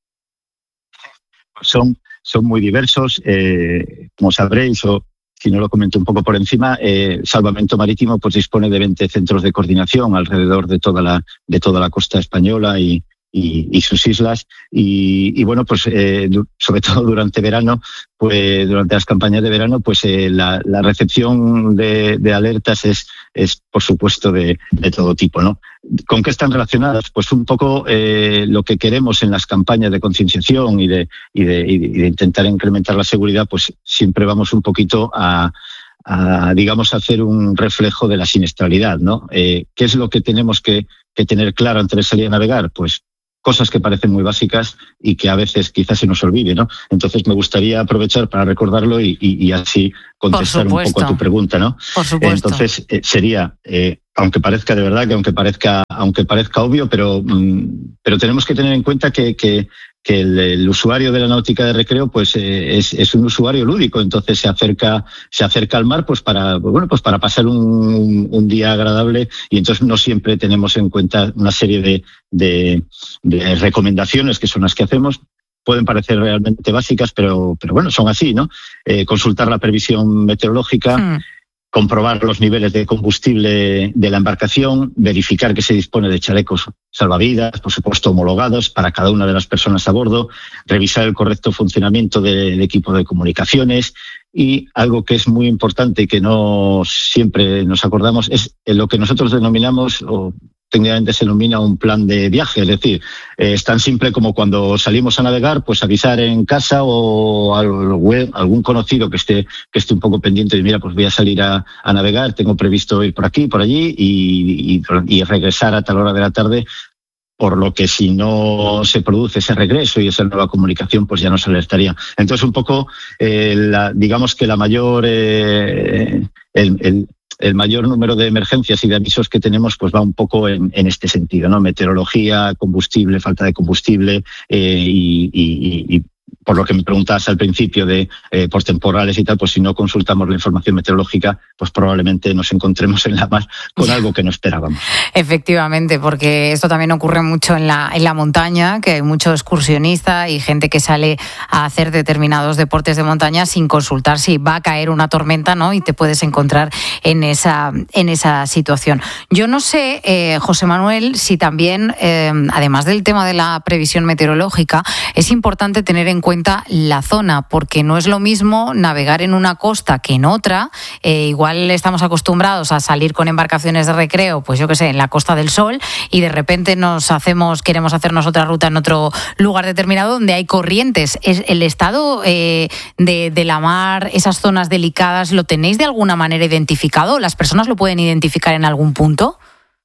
Son muy diversos, como sabréis, o si no lo comento un poco por encima, Salvamento Marítimo pues dispone de 20 centros de coordinación alrededor de toda la costa española y sus islas, y bueno, pues sobre todo durante verano, pues durante las campañas de verano, pues la recepción de alertas es por supuesto de todo tipo, ¿no? ¿Con qué están relacionadas? Pues un poco lo que queremos en las campañas de concienciación y de intentar incrementar la seguridad, pues siempre vamos un poquito a digamos, hacer un reflejo de la siniestralidad, ¿no? ¿Qué es lo que tenemos que tener claro antes de salir a navegar? Pues cosas que parecen muy básicas y que a veces quizás se nos olvide, ¿no? Entonces me gustaría aprovechar para recordarlo y así contestar un poco a tu pregunta, ¿no? Por supuesto. Entonces sería, aunque parezca de verdad, aunque parezca obvio, pero tenemos que tener en cuenta que el usuario de la náutica de recreo pues es un usuario lúdico, entonces se acerca al mar pues para pasar un día agradable, y entonces no siempre tenemos en cuenta una serie de recomendaciones que son las que hacemos. Pueden parecer realmente básicas, pero bueno, son así, ¿no? Consultar la previsión meteorológica, comprobar los niveles de combustible de la embarcación, verificar que se dispone de chalecos salvavidas, por supuesto homologados para cada una de las personas a bordo, revisar el correcto funcionamiento del equipo de comunicaciones, y algo que es muy importante y que no siempre nos acordamos es lo que nosotros denominamos, o técnicamente se denomina, un plan de viaje. Es decir, es tan simple como cuando salimos a navegar, pues avisar en casa o algún conocido que esté un poco pendiente de, mira, pues voy a salir a navegar, tengo previsto ir por aquí, por allí y regresar a tal hora de la tarde, por lo que si no se produce ese regreso y esa nueva comunicación, pues ya nos alertaría. Entonces, un poco, digamos que la mayor... El mayor número de emergencias y de avisos que tenemos pues va un poco en este sentido, ¿no? Meteorología, combustible, falta de combustible y por lo que me preguntabas al principio de por temporales y tal, pues si no consultamos la información meteorológica, pues probablemente nos encontremos en la mar con algo que no esperábamos. Efectivamente, porque esto también ocurre mucho en la montaña, que hay mucho excursionista y gente que sale a hacer determinados deportes de montaña sin consultar si va a caer una tormenta, ¿no? Y te puedes encontrar en esa situación. Yo no sé, José Manuel, si también, además del tema de la previsión meteorológica, es importante tener en cuenta la zona, porque no es lo mismo navegar en una costa que en otra. Igual estamos acostumbrados a salir con embarcaciones de recreo, pues yo qué sé, en la Costa del Sol, y de repente queremos hacernos otra ruta en otro lugar determinado donde hay corrientes. ¿El estado de la mar, esas zonas delicadas, lo tenéis de alguna manera identificado? ¿Las personas lo pueden identificar en algún punto?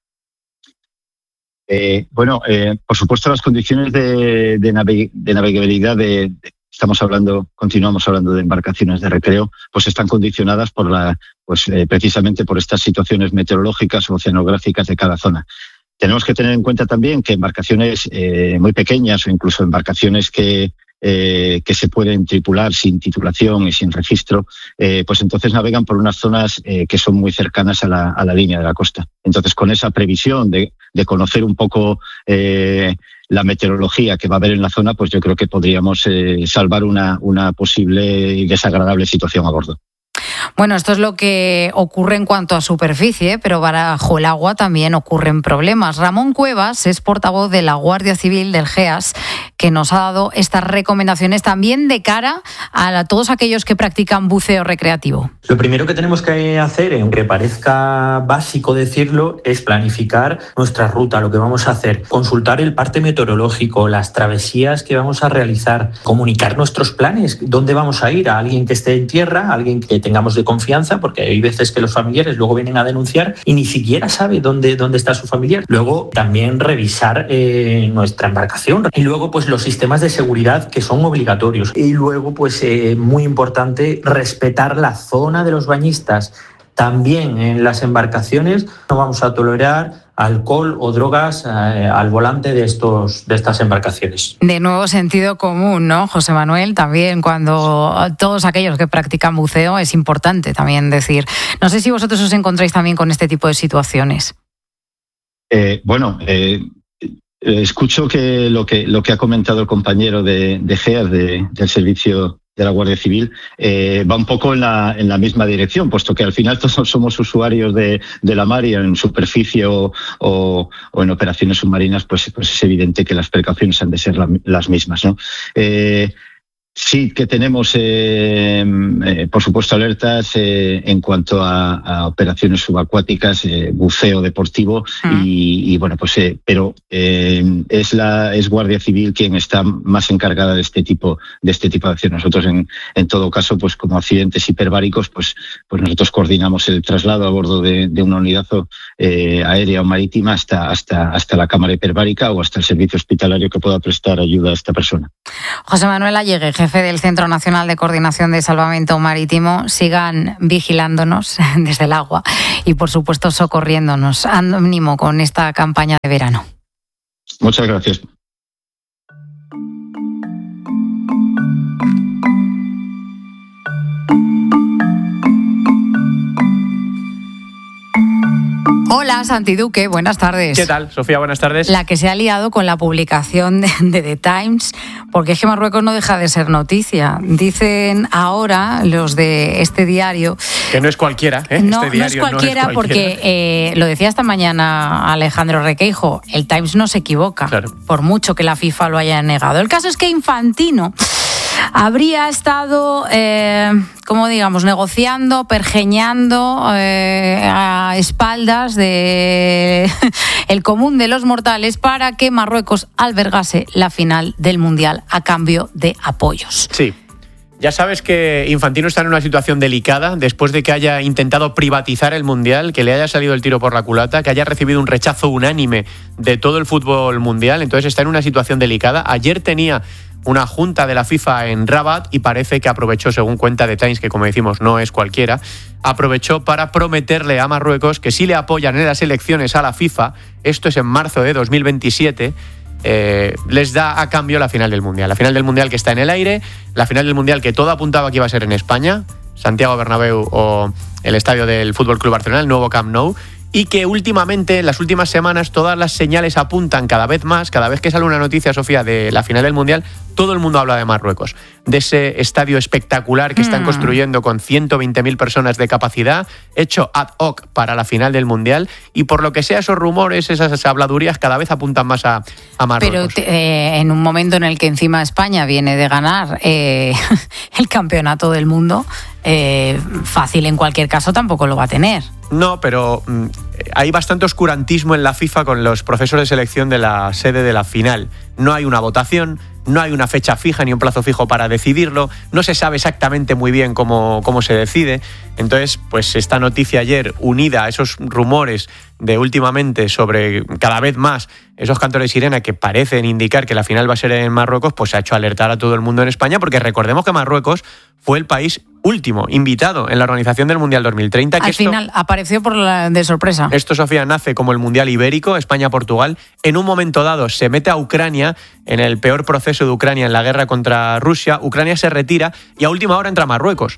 Por supuesto, las condiciones de navegabilidad continuamos hablando de embarcaciones de recreo, pues están condicionadas precisamente por estas situaciones meteorológicas o oceanográficas de cada zona. Tenemos que tener en cuenta también que embarcaciones muy pequeñas o incluso embarcaciones que se pueden tripular sin titulación y sin registro, pues entonces navegan por unas zonas que son muy cercanas a la línea de la costa. Entonces, con esa previsión de conocer un poco la meteorología que va a haber en la zona, pues yo creo que podríamos salvar una posible y desagradable situación a bordo. Bueno, esto es lo que ocurre en cuanto a superficie, pero bajo el agua también ocurren problemas. Ramón Cuevas es portavoz de la Guardia Civil del GEAS, que nos ha dado estas recomendaciones también de cara a todos aquellos que practican buceo recreativo. Lo primero que tenemos que hacer, aunque parezca básico decirlo, es planificar nuestra ruta, lo que vamos a hacer, consultar el parte meteorológico, las travesías que vamos a realizar, comunicar nuestros planes, dónde vamos a ir, a alguien que esté en tierra, a alguien que tengamos de confianza, porque hay veces que los familiares luego vienen a denunciar y ni siquiera sabe dónde está su familiar. Luego también revisar nuestra embarcación y luego pues los sistemas de seguridad que son obligatorios y luego pues muy importante respetar la zona de los bañistas, También en las embarcaciones no vamos a tolerar alcohol o drogas al volante de estas embarcaciones. De nuevo sentido común, ¿no, José Manuel? También cuando todos aquellos que practican buceo es importante también decir. No sé si vosotros os encontráis también con este tipo de situaciones. Escucho que lo que ha comentado el compañero de GEAS, del Servicio de la Guardia Civil, va un poco en la misma dirección, puesto que al final todos somos usuarios de la mar y en superficie o en operaciones submarinas, pues es evidente que las precauciones han de ser las mismas, ¿no? Sí que tenemos, por supuesto, alertas en cuanto a operaciones subacuáticas, buceo deportivo y bueno, pues pero es Guardia Civil quien está más encargada de este tipo de acción. Nosotros en todo caso, pues como accidentes hiperbáricos, pues nosotros coordinamos el traslado a bordo de una unidad aérea o marítima hasta la cámara hiperbárica o hasta el servicio hospitalario que pueda prestar ayuda a esta persona. José Manuel Allegue, jefe del Centro Nacional de Coordinación de Salvamento Marítimo, sigan vigilándonos desde el agua y, por supuesto, socorriéndonos. Ánimo con esta campaña de verano. Muchas gracias. Hola, Santi Duque, buenas tardes. ¿Qué tal, Sofía? Buenas tardes. La que se ha liado con la publicación de The Times, porque es que Marruecos no deja de ser noticia. Dicen ahora los de este diario... Que no es cualquiera, ¿eh? No, este diario no es cualquiera, porque lo decía esta mañana Alejandro Requeijo, el Times no se equivoca, claro, por mucho que la FIFA lo haya negado. El caso es que Infantino habría estado, negociando, pergeñando a espaldas de el común de los mortales para que Marruecos albergase la final del Mundial a cambio de apoyos. Sí. Ya sabes que Infantino está en una situación delicada después de que haya intentado privatizar el Mundial, que le haya salido el tiro por la culata, que haya recibido un rechazo unánime de todo el fútbol mundial. Entonces está en una situación delicada. Ayer tenía una junta de la FIFA en Rabat y parece que aprovechó, según cuenta The Times, que como decimos no es cualquiera, aprovechó para prometerle a Marruecos que si le apoyan en las elecciones a la FIFA, esto es en marzo de 2027, les da a cambio la final del Mundial. La final del Mundial que está en el aire, la final del Mundial que todo apuntaba que iba a ser en España, Santiago Bernabéu o el estadio del Fútbol Club Barcelona, el nuevo Camp Nou, y que últimamente, en las últimas semanas, todas las señales apuntan cada vez más, cada vez que sale una noticia, Sofía, de la final del Mundial, todo el mundo habla de Marruecos, de ese estadio espectacular que están construyendo con 120.000 personas de capacidad, hecho ad hoc para la final del Mundial, y por lo que sea, esos rumores, esas habladurías cada vez apuntan más a Marruecos. Pero en un momento en el que encima España viene de ganar el campeonato del mundo, fácil en cualquier caso tampoco lo va a tener. No, pero hay bastante oscurantismo en la FIFA con los procesos de selección de la sede de la final. No hay una votación, no hay una fecha fija ni un plazo fijo para decidirlo, no se sabe exactamente muy bien cómo se decide. Entonces, pues esta noticia ayer, unida a esos rumores de últimamente sobre cada vez más esos cantores de sirena que parecen indicar que la final va a ser en Marruecos, pues ha hecho alertar a todo el mundo en España, porque recordemos que Marruecos fue el país último invitado en la organización del Mundial 2030. Al final apareció de sorpresa. Esto, Sofía, nace como el Mundial Ibérico, España-Portugal. En un momento dado se mete a Ucrania, en el peor proceso de Ucrania en la guerra contra Rusia. Ucrania se retira y a última hora entra Marruecos.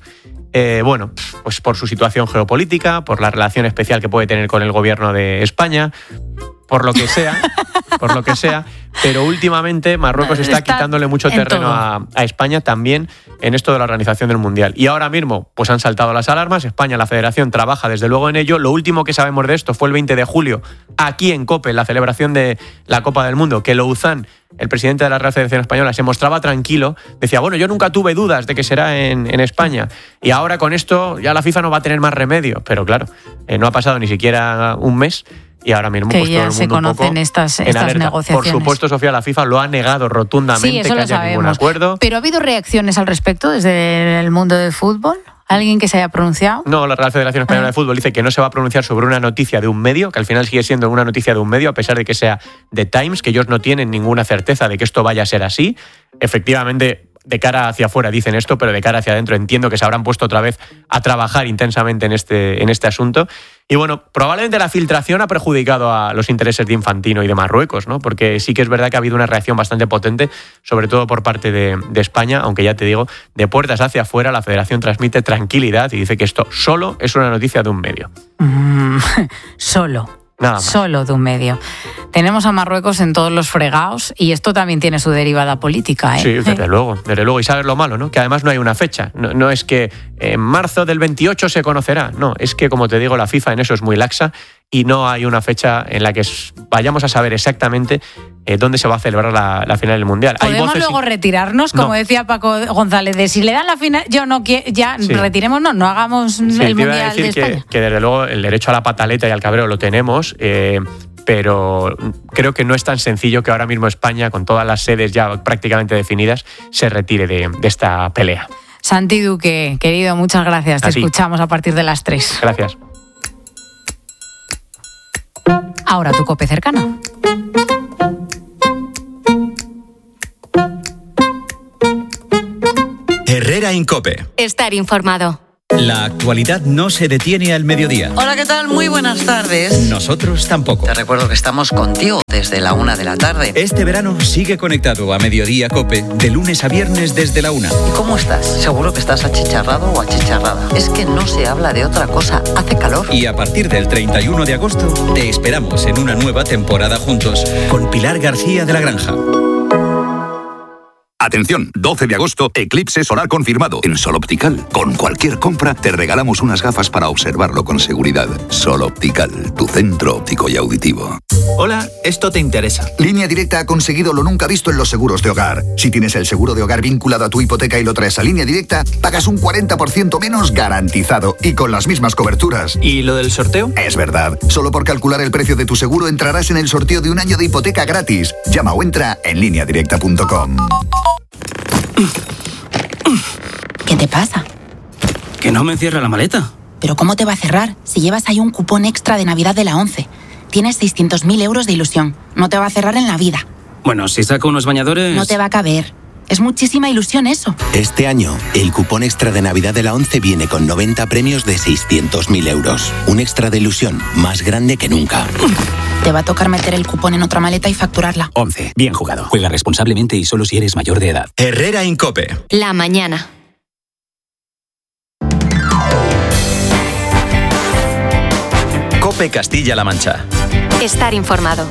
Pues por su situación geopolítica, por la relación especial que puede tener con el gobierno de España, por lo que sea, pero últimamente Marruecos está quitándole mucho terreno a España también en esto de la organización del Mundial. Y ahora mismo pues han saltado las alarmas. España, la Federación, trabaja desde luego en ello. Lo último que sabemos de esto fue el 20 de julio, aquí en COPE, en la celebración de la Copa del Mundo, que Louzán, el presidente de la Real Federación Española, se mostraba tranquilo. Decía, bueno, yo nunca tuve dudas de que será en España. Y ahora con esto ya la FIFA no va a tener más remedio. Pero claro, no ha pasado ni siquiera un mes. Y ahora mismo que pues, ya todo el mundo se conocen estas negociaciones. Por supuesto, Sofía, la FIFA lo ha negado rotundamente, sí, eso que lo haya sabemos. ningún acuerdo. ¿Pero ha habido reacciones al respecto desde el mundo del fútbol? ¿Alguien que se haya pronunciado? No, la Real Federación Española de Fútbol dice que no se va a pronunciar sobre una noticia de un medio, que al final sigue siendo una noticia de un medio, a pesar de que sea The Times, que ellos no tienen ninguna certeza de que esto vaya a ser así. Efectivamente, de cara hacia afuera dicen esto, pero de cara hacia adentro entiendo que se habrán puesto otra vez a trabajar intensamente en este asunto. Y bueno, probablemente la filtración ha perjudicado a los intereses de Infantino y de Marruecos, ¿no? Porque sí que es verdad que ha habido una reacción bastante potente, sobre todo por parte de España, aunque ya te digo, de puertas hacia afuera la Federación transmite tranquilidad y dice que esto solo es una noticia de un medio. Solo. Nada más. Solo de un medio. Tenemos a Marruecos en todos los fregados y esto también tiene su derivada política, ¿eh? Sí, desde luego. Y sabes lo malo, ¿no? Que además no hay una fecha. No es que en marzo del 28 se conocerá. No, es que, como te digo, la FIFA en eso es muy laxa y no hay una fecha en la que vayamos a saber exactamente dónde se va a celebrar la final del Mundial. ¿Podemos luego retirarnos? Como No. decía Paco González, de si le dan la final, yo no quiero, ya Sí. retirémonos, no hagamos el te iba a Mundial de decir España. que desde luego el derecho a la pataleta y al cabreo lo tenemos, pero creo que no es tan sencillo que ahora mismo España, con todas las sedes ya prácticamente definidas, se retire de esta pelea. Santi Duque, querido, muchas gracias. Te A ti. escuchamos a partir de las 3. Gracias. Ahora tu COPE cercana. Herrera Incope. Estar informado. La actualidad no se detiene al mediodía. Hola, ¿qué tal? Muy buenas tardes. Nosotros tampoco. Te recuerdo que estamos contigo desde la 1 de la tarde. Este verano sigue conectado a Mediodía Cope de lunes a viernes desde la 1. ¿Y cómo estás? Seguro que estás achicharrado o achicharrada. Es que no se habla de otra cosa. Hace calor. Y a partir del 31 de agosto te esperamos en una nueva temporada juntos con Pilar García de la Granja. Atención, 12 de agosto, eclipse solar confirmado en Sol Optical. Con cualquier compra te regalamos unas gafas para observarlo con seguridad. Sol Optical, tu centro óptico y auditivo. Hola, esto te interesa. Línea Directa ha conseguido lo nunca visto en los seguros de hogar. Si tienes el seguro de hogar vinculado a tu hipoteca y lo traes a Línea Directa, pagas un 40% menos garantizado y con las mismas coberturas. ¿Y lo del sorteo? Es verdad. Solo por calcular el precio de tu seguro entrarás en el sorteo de un año de hipoteca gratis. Llama o entra en lineadirecta.com. ¿Qué te pasa? Que no me cierra la maleta. ¿Pero cómo te va a cerrar si llevas ahí un cupón extra de Navidad de la 11? Tienes 600.000 euros de ilusión. No te va a cerrar en la vida. Bueno, si saco unos bañadores... No te va a caber. Es muchísima ilusión eso. Este año, el cupón extra de Navidad de la 11 viene con 90 premios de 600.000 euros. Un extra de ilusión más grande que nunca. Te va a tocar meter el cupón en otra maleta y facturarla. 11. Bien jugado. Juega responsablemente y solo si eres mayor de edad. Herrera Incope. La mañana. Cope Castilla-La Mancha. Estar informado.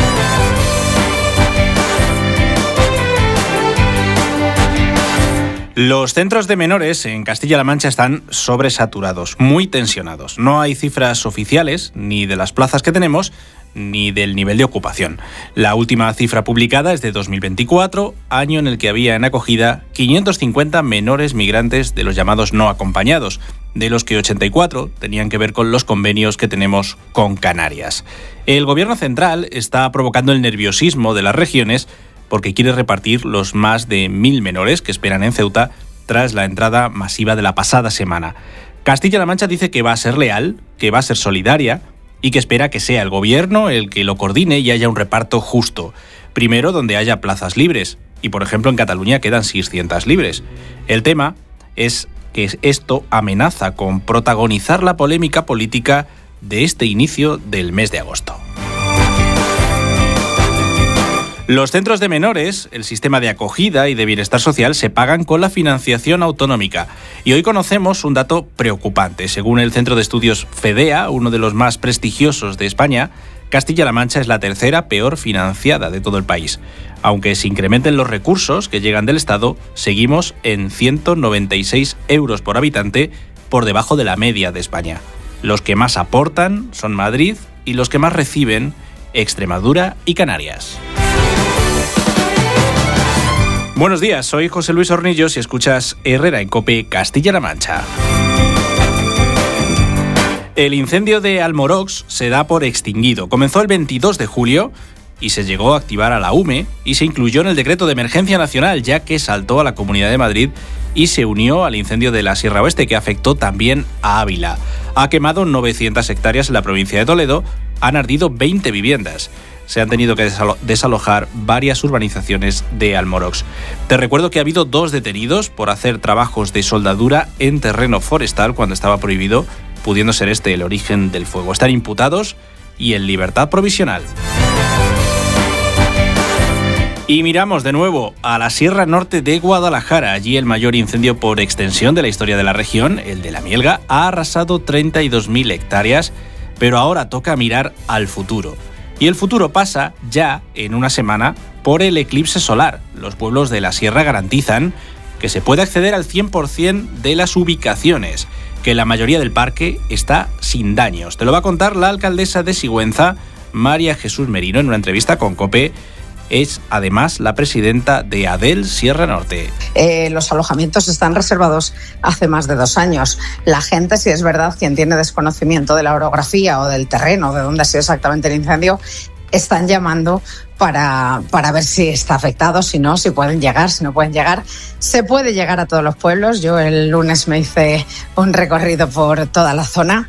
Los centros de menores en Castilla-La Mancha están sobresaturados, muy tensionados. No hay cifras oficiales, ni de las plazas que tenemos, ni del nivel de ocupación. La última cifra publicada es de 2024, año en el que había en acogida 550 menores migrantes de los llamados no acompañados, de los que 84 tenían que ver con los convenios que tenemos con Canarias. El gobierno central está provocando el nerviosismo de las regiones porque quiere repartir los más de 1.000 menores que esperan en Ceuta tras la entrada masiva de la pasada semana. Castilla-La Mancha dice que va a ser leal, que va a ser solidaria y que espera que sea el gobierno el que lo coordine y haya un reparto justo. Primero donde haya plazas libres, y por ejemplo en Cataluña quedan 600 libres. El tema es que esto amenaza con protagonizar la polémica política de este inicio del mes de agosto. Los centros de menores, el sistema de acogida y de bienestar social se pagan con la financiación autonómica. Y hoy conocemos un dato preocupante. Según el Centro de Estudios FEDEA, uno de los más prestigiosos de España, Castilla-La Mancha es la tercera peor financiada de todo el país. Aunque se incrementen los recursos que llegan del Estado, seguimos en 196 euros por habitante, por debajo de la media de España. Los que más aportan son Madrid y los que más reciben, Extremadura y Canarias. Buenos días, soy José Luis Hornillos y escuchas Herrera en COPE Castilla-La Mancha. El incendio de Almorox se da por extinguido. Comenzó el 22 de julio y se llegó a activar a la UME y se incluyó en el decreto de emergencia nacional, ya que saltó a la Comunidad de Madrid y se unió al incendio de la Sierra Oeste, que afectó también a Ávila. Ha quemado 900 hectáreas en la provincia de Toledo, han ardido 20 viviendas. se han tenido que desalojar varias urbanizaciones de Almorox. Te recuerdo que ha habido 2 detenidos por hacer trabajos de soldadura en terreno forestal cuando estaba prohibido, pudiendo ser este el origen del fuego. Están imputados y en libertad provisional. Y miramos de nuevo a la Sierra Norte de Guadalajara. Allí el mayor incendio por extensión de la historia de la región, el de la Mielga, ha arrasado 32.000 hectáreas, pero ahora toca mirar al futuro. Y el futuro pasa ya en una semana por el eclipse solar. Los pueblos de la sierra garantizan que se puede acceder al 100% de las ubicaciones, que la mayoría del parque está sin daños. Te lo va a contar la alcaldesa de Sigüenza, María Jesús Merino, en una entrevista con COPE. Es además la presidenta de ADEL Sierra Norte. Los alojamientos están reservados hace más de 2 años. La gente, si es verdad, quien tiene desconocimiento de la orografía o del terreno, de dónde ha sido exactamente el incendio, están llamando para ver si está afectado, si no, si pueden llegar, si no pueden llegar. Se puede llegar a todos los pueblos. Yo el lunes me hice un recorrido por toda la zona.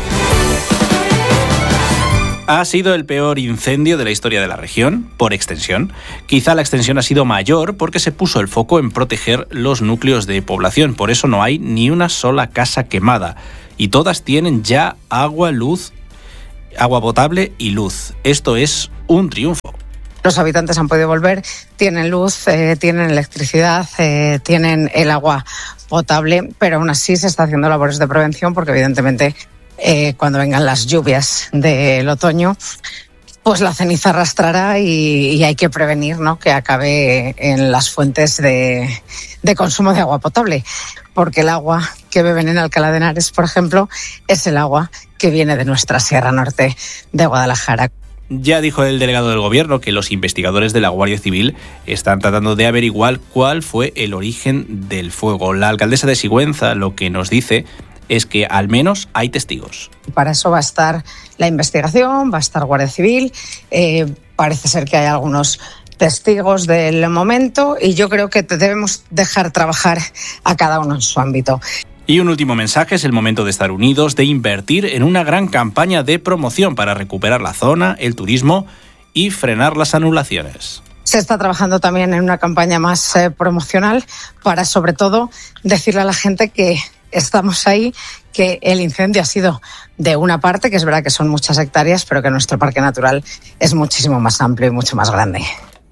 Ha sido el peor incendio de la historia de la región, por extensión. Quizá la extensión ha sido mayor porque se puso el foco en proteger los núcleos de población. Por eso no hay ni una sola casa quemada. Y todas tienen ya agua potable y luz. Esto es un triunfo. Los habitantes han podido volver, tienen luz, tienen electricidad, tienen el agua potable, pero aún así se está haciendo labores de prevención porque evidentemente cuando vengan las lluvias del otoño, pues la ceniza arrastrará y hay que prevenir, ¿no?, que acabe en las fuentes de consumo de agua potable, porque el agua que beben en Alcalá de Henares, por ejemplo, es el agua que viene de nuestra Sierra Norte de Guadalajara. Ya dijo el delegado del Gobierno que los investigadores de la Guardia Civil están tratando de averiguar cuál fue el origen del fuego. La alcaldesa de Sigüenza lo que nos dice es que al menos hay testigos. Para eso va a estar la investigación, va a estar Guardia Civil, parece ser que hay algunos testigos del momento y yo creo que debemos dejar trabajar a cada uno en su ámbito. Y un último mensaje: es el momento de estar unidos, de invertir en una gran campaña de promoción para recuperar la zona, el turismo y frenar las anulaciones. Se está trabajando también en una campaña más promocional para, sobre todo, decirle a la gente que estamos ahí, que el incendio ha sido de una parte, que es verdad que son muchas hectáreas, pero que nuestro parque natural es muchísimo más amplio y mucho más grande.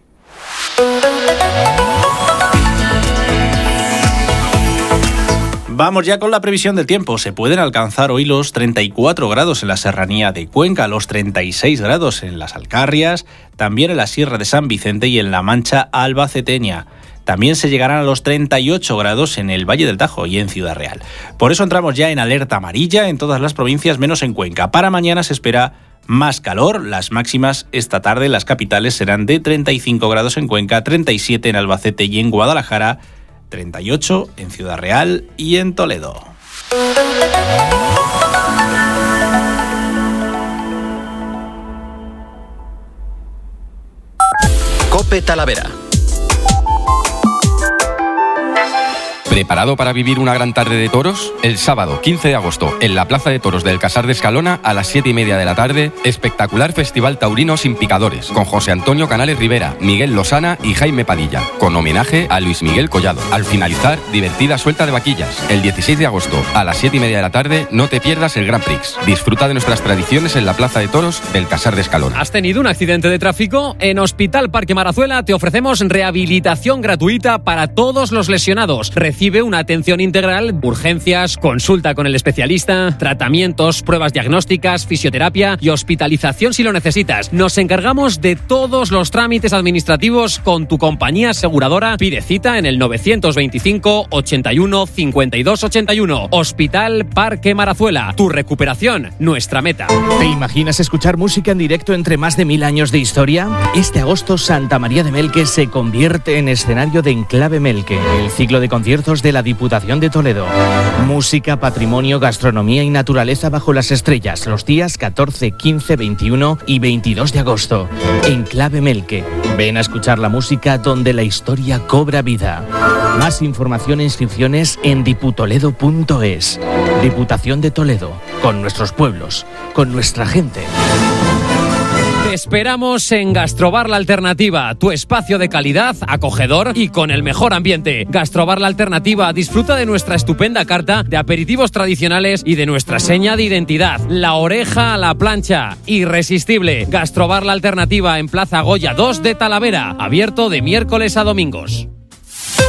Vamos ya con la previsión del tiempo. Se pueden alcanzar hoy los 34 grados en la serranía de Cuenca, los 36 grados en las Alcarrias, también en la Sierra de San Vicente y en la Mancha albaceteña. También se llegarán a los 38 grados en el Valle del Tajo y en Ciudad Real. Por eso entramos ya en alerta amarilla en todas las provincias menos en Cuenca. Para mañana se espera más calor. Las máximas esta tarde en las capitales serán de 35 grados en Cuenca, 37 en Albacete y en Guadalajara, 38 en Ciudad Real y en Toledo. COPE Talavera. ¿Preparado para vivir una gran tarde de toros? El sábado 15 de agosto, en la Plaza de Toros del Casar de Escalona, a las 7:30 de la tarde, espectacular festival taurino sin picadores, con José Antonio Canales Rivera, Miguel Losana y Jaime Padilla, con homenaje a Luis Miguel Collado. Al finalizar, divertida suelta de vaquillas. El 16 de agosto, a las 7:30 de la tarde, no te pierdas el Grand Prix. Disfruta de nuestras tradiciones en la Plaza de Toros del Casar de Escalona. ¿Has tenido un accidente de tráfico? En Hospital Parque Marazuela te ofrecemos rehabilitación gratuita para todos los lesionados. Recibe una atención integral, urgencias, consulta con el especialista, tratamientos, pruebas diagnósticas, fisioterapia y hospitalización si lo necesitas. Nos encargamos de todos los trámites administrativos con tu compañía aseguradora. Pide cita en el 925 81 52 81. Hospital Parque Marazuela. Tu recuperación, nuestra meta. ¿Te imaginas escuchar música en directo entre más de 1000 años de historia? Este agosto Santa María de Melque se convierte en escenario de Enclave Melque, el ciclo de conciertos de la Diputación de Toledo. Música, patrimonio, gastronomía y naturaleza bajo las estrellas, los días 14, 15, 21 y 22 de agosto. Enclave Melque. Ven a escuchar la música donde la historia cobra vida. Más información e inscripciones en diputoledo.es. Diputación de Toledo. Con nuestros pueblos, con nuestra gente. Te esperamos en Gastrobar La Alternativa, tu espacio de calidad, acogedor y con el mejor ambiente. Gastrobar La Alternativa disfruta de nuestra estupenda carta de aperitivos tradicionales y de nuestra seña de identidad, la oreja a la plancha, irresistible. Gastrobar La Alternativa en Plaza Goya 2 de Talavera, abierto de miércoles a domingos.